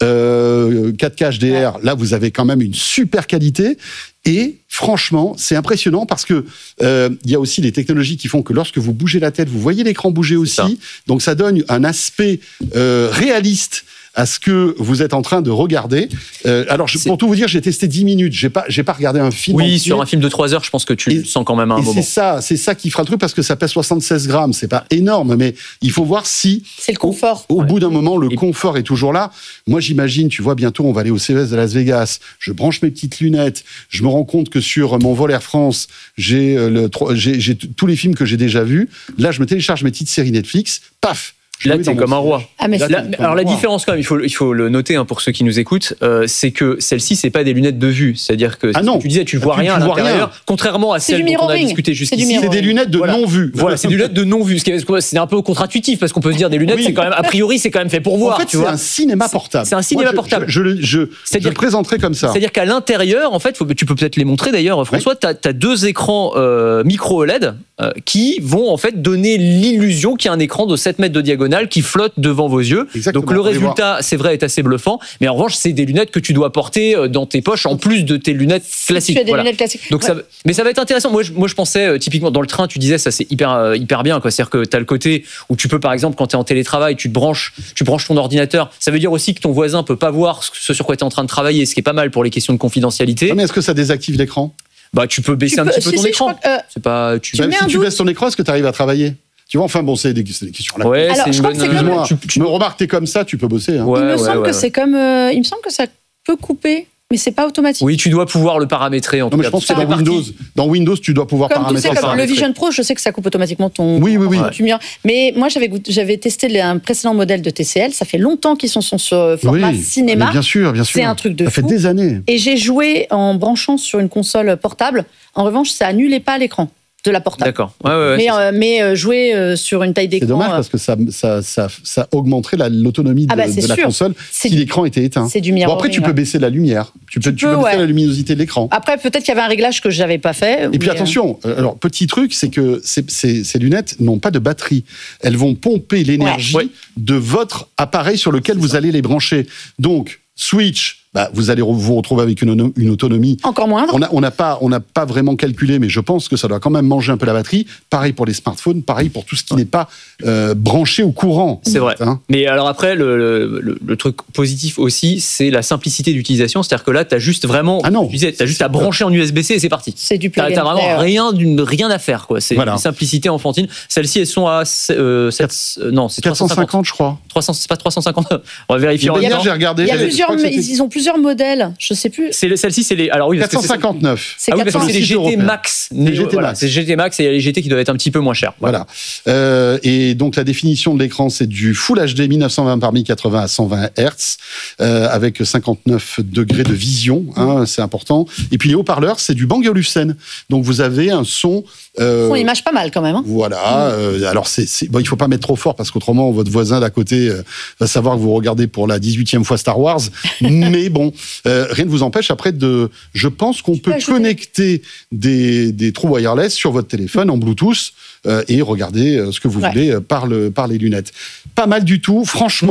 S13: euh, quatre K H D R, là, vous avez quand même une super qualité. Et franchement, c'est impressionnant parce que euh, il y a aussi des technologies qui font que lorsque vous bougez la tête, vous voyez l'écran bouger aussi. Ça. Donc ça donne un aspect euh, réaliste à ce que vous êtes en train de regarder. Euh, alors, je, pour tout vous dire, j'ai testé dix minutes. J'ai pas, j'ai pas regardé un film.
S15: Oui,
S13: entier.
S15: Sur un film de trois heures, je pense que tu et, le sens quand même à un
S13: et
S15: moment.
S13: C'est ça, c'est ça qui fera le truc parce que ça pèse soixante-seize grammes. C'est pas énorme, mais il faut voir si.
S14: C'est le confort.
S13: Au, au
S15: ouais.
S13: bout d'un moment, le
S15: et...
S13: confort est toujours là. Moi, j'imagine, tu vois, bientôt, on va aller au C E S de Las Vegas. Je branche mes petites lunettes. Je me rends compte que sur mon vol Air France, j'ai, le, j'ai, j'ai tous les films que j'ai déjà vus. Là, je me télécharge mes petites séries Netflix. Paf!
S15: Là, t'es comme un roi.
S14: Ah, mais
S15: là, là, alors la différence quand même, il faut, il faut le noter hein, pour ceux qui nous écoutent, euh, c'est que celle-ci, c'est pas des lunettes de vue. C'est-à-dire que
S13: ah non.
S15: tu disais, tu vois
S13: tu,
S15: rien
S13: tu
S15: à
S13: vois
S15: l'intérieur,
S13: rien.
S15: contrairement à
S14: c'est
S15: celle dont on a discuté jusqu'ici.
S13: C'est des lunettes de
S15: voilà.
S13: non-vue.
S15: Voilà, c'est des lunettes de non-vue. C'est un peu contre-intuitif parce qu'on peut se dire des lunettes, oui. c'est quand même a priori, c'est quand même fait pour voir.
S13: En fait,
S15: tu
S13: c'est
S15: vois.
S13: un cinéma portable.
S15: C'est un cinéma
S13: Moi, je,
S15: portable.
S13: Je, je, je, je, je le présenterai comme ça.
S15: C'est-à-dire qu'à l'intérieur, en fait, faut, tu peux peut-être les montrer d'ailleurs, François. Oui. Tu as deux écrans euh, micro O L E D euh, qui vont en fait donner l'illusion qu'il y a un écran de sept mètres de diagonale qui flotte devant vos yeux. Exactement. Donc le résultat, c'est vrai, est assez bluffant. Mais en revanche, c'est des lunettes que tu dois porter dans tes poches en plus de tes lunettes classiques.
S14: Tu as des
S15: voilà.
S14: lunettes classiques.
S15: Donc
S14: ouais.
S15: ça, mais ça va être intéressant. Moi, je, moi, je pensais euh, typiquement dans le train, tu disais ça, c'est hyper, euh, hyper bien. C'est-à-dire que tu as le côté où tu peux, par exemple, quand tu es en télétravail, tu te branches, tu branches ton ordinateur. Ça veut dire aussi que ton voisin peut pas voir ce sur quoi tu es en train de travailler, ce qui est pas mal pour les questions de confidentialité.
S13: Ah, mais est-ce que ça désactive l'écran ?
S15: Bah, tu peux baisser
S14: tu
S15: un
S14: peux,
S15: petit peu
S14: si,
S15: ton
S14: si,
S15: écran.
S14: Que, euh,
S15: c'est pas. Tu,
S14: tu
S13: Même si tu
S14: doute.
S13: baisses ton écran, est-ce que tu arrives à travailler ? Tu vois, enfin bon, c'est des, c'est des questions là.
S15: Ouais,
S14: alors,
S15: c'est
S14: je
S15: une
S14: crois
S15: bonne...
S14: que c'est
S13: Moi,
S14: comme...
S13: tu, tu me remarques, t'es comme ça, tu peux bosser. Hein.
S15: Ouais,
S14: il me
S15: ouais,
S14: semble
S15: ouais,
S14: que
S15: ouais.
S14: c'est comme, euh, il me semble que ça peut couper, mais c'est pas automatique.
S15: Oui, tu dois pouvoir le paramétrer en
S13: non,
S15: tout
S13: mais
S15: cas.
S13: je pense que dans Windows, dans Windows, tu dois pouvoir
S14: comme
S13: paramétrer.
S14: Tu sais,
S13: ça.
S14: comme le Vision Pro, je sais que ça coupe automatiquement ton.
S13: Oui, oui, oui.
S14: Tu ouais. Mais moi, j'avais j'avais testé un précédent modèle de T C L. Ça fait longtemps qu'ils sont sur format
S13: oui,
S14: cinéma.
S13: Mais bien sûr, bien sûr.
S14: C'est un truc de
S13: ça
S14: fou.
S13: Ça fait des années.
S14: Et j'ai joué en branchant sur une console portable. En revanche, ça annulait pas l'écran de la portable.
S15: D'accord. Ouais, ouais, ouais,
S14: mais euh, mais euh, jouer euh, sur une taille d'écran.
S13: C'est dommage
S14: euh...
S13: parce que ça, ça, ça, ça augmenterait la, l'autonomie de,
S14: ah bah,
S13: de la console si
S14: du...
S13: l'écran était éteint.
S14: C'est du mirroring.
S13: Bon, après, tu peux ouais. baisser la lumière. Tu peux, tu tu peux, peux baisser ouais. la luminosité de l'écran.
S14: Après, peut-être qu'il y avait un réglage que je n'avais pas fait.
S13: Et puis euh... attention, alors petit truc, c'est que ces, ces, ces lunettes n'ont pas de batterie. Elles vont pomper l'énergie ouais. de votre appareil sur lequel c'est vous ça. allez les brancher. Donc, Switch. Bah, vous allez vous retrouver avec une, une autonomie
S14: encore moindre.
S13: On n'a on a pas, on n'a pas vraiment calculé, mais je pense que ça doit quand même manger un peu la batterie. Pareil pour les smartphones, pareil pour tout ce qui ouais. n'est pas euh, branché au courant.
S15: C'est vrai. Hein. Mais alors après, le, le, le truc positif aussi, c'est la simplicité d'utilisation. C'est-à-dire que là, tu as juste vraiment,
S13: ah non,
S15: tu disais, t'as juste à brancher en U S B-C et c'est parti.
S14: C'est du plug and play.
S15: T'as vraiment rien, rien à faire, quoi. C'est
S13: voilà.
S15: une simplicité enfantine. Celles-ci, elles sont à euh, sept, euh, non, c'est
S13: quatre cent cinquante, je crois.
S15: trois cents, c'est pas trois cent cinquante. On va vérifier.
S13: Hier, j'ai regardé.
S14: Il y a plusieurs, ils ont plusieurs modèles. Je sais plus.
S15: C'est celle-ci, c'est les. Alors oui,
S13: quatre cent cinquante-neuf.
S15: C'est, ah oui, parce que c'est les G T Max.
S13: Les G T
S15: voilà,
S13: Max.
S15: c'est G T Max et il y a les G T qui doivent être un petit peu moins chers.
S13: Voilà. voilà. Euh, et donc la définition de l'écran, c'est du Full H D mille neuf cent vingt par mille quatre-vingts à cent vingt hertz, euh, avec cinquante-neuf degrés de vision, hein, c'est important. Et puis les haut-parleurs, c'est du Bang Olufsen. Donc vous avez un son.
S14: Euh, son image pas mal quand même. Hein.
S13: Voilà. Mmh. Euh, alors c'est, c'est bon, il faut pas mettre trop fort parce qu'autrement votre voisin d'à côté euh, va savoir que vous regardez pour la dix-huitième fois Star Wars. Mais bon, euh, rien ne vous empêche après de. Je pense qu'on tu peut connecter des, des trous wireless sur votre téléphone en Bluetooth euh, et regarder ce que vous ouais. voulez par, le, par les lunettes. Pas mal du tout. Franchement,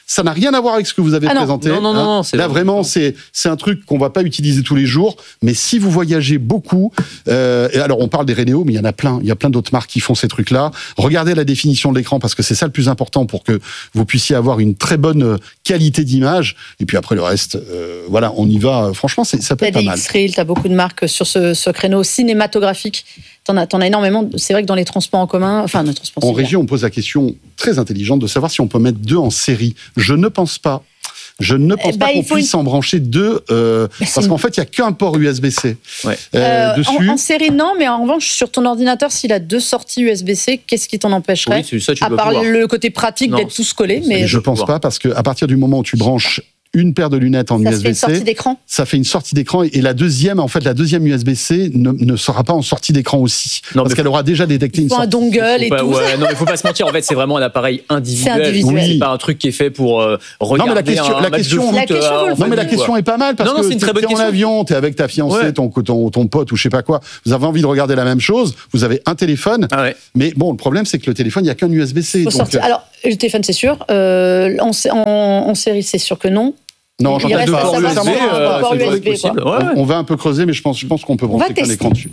S13: Ça n'a rien à voir avec ce que vous avez
S14: Ah non.
S13: présenté.
S15: Non, non, non, non, c'est
S13: Là,
S15: vrai.
S13: vraiment, c'est, c'est un truc qu'on va pas utiliser tous les jours. Mais si vous voyagez beaucoup, euh, et alors on parle des Rénéo, mais il y en a plein. Il y a plein d'autres marques qui font ces trucs-là. Regardez la définition de l'écran parce que c'est ça le plus important pour que vous puissiez avoir une très bonne qualité d'image. Et puis après le reste, euh, voilà, on y va. Franchement, c'est, ça peut
S14: T'as
S13: être pas
S14: des
S13: mal.
S14: X-Reel, t'as beaucoup de marques sur ce, ce créneau cinématographique. T'en as, t'en as énormément. C'est vrai que dans les transports en commun, enfin, dans les transports
S13: En
S14: c'est
S13: régie, on pose la question très intelligente de savoir si on peut mettre deux en série. Je ne pense pas. Je ne pense
S14: Eh
S13: pas
S14: ben,
S13: qu'on
S14: il faut
S13: puisse en brancher deux, euh, parce
S14: une-
S13: qu'en fait, il n'y a qu'un port U S B-C
S15: Ouais.
S13: euh,
S14: Euh,
S13: dessus.
S14: en, en série, non, mais en revanche, sur ton ordinateur, s'il a deux sorties U S B-C, qu'est-ce qui t'en empêcherait
S15: Oui, c'est ça, tu
S14: À
S15: dois
S14: part
S15: pouvoir.
S14: le côté pratique
S15: Non,
S14: d'être tous collés,
S15: c'est-
S14: mais
S13: Je pense pas, parce qu'à partir du moment où tu branches une paire de lunettes en
S14: ça se fait une sortie
S13: U S B-C,
S14: d'écran.
S13: ça fait une sortie d'écran, et la deuxième, en fait, la deuxième U S B-C ne, ne sera pas en sortie d'écran aussi,
S15: Non,
S13: parce
S15: mais
S13: qu'elle aura déjà détecté
S14: Il
S13: une
S14: faut un
S13: sortie.
S14: dongle et
S15: Faut pas-
S14: tout.
S15: ouais, non, mais faut pas se mentir. En fait, c'est vraiment un appareil individuel.
S14: C'est individuel.
S15: C'est pas un truc qui est fait pour euh, regarder
S13: Non, mais la question-
S15: un
S13: la
S15: match
S13: question-
S15: de foot.
S14: La question
S15: euh,
S14: vaut le
S15: en
S13: Non, mais
S15: famille,
S13: la question
S15: quoi.
S13: est pas mal, parce
S15: Non, non,
S13: que
S15: c'est une très bonne
S13: t'es en
S15: question.
S13: avion, t'es avec ta fiancée,
S15: Ouais.
S13: ton, ton, ton pote ou je sais pas quoi, vous avez envie de regarder la même chose, vous avez un téléphone,
S15: Ah ouais.
S13: mais bon, le problème, c'est que le téléphone, il n'y a qu'un U S B-C.
S14: Faut
S13: Donc,
S14: sortir. Alors, le téléphone, c'est sûr. Euh, en, sé- en- en série, c'est sûr que non.
S13: non,
S14: il
S13: j'entends
S14: reste
S13: deux
S14: à
S13: ports
S14: savoir
S13: U S B,
S14: si on a un
S13: euh,
S14: port
S13: ça doit
S14: U S B,
S13: être possible.
S14: quoi.
S15: Ouais, ouais.
S13: On, on va un peu creuser, mais je pense, je pense qu'on peut
S14: On va
S13: brancher qu'un
S14: tester.
S13: écran dessus.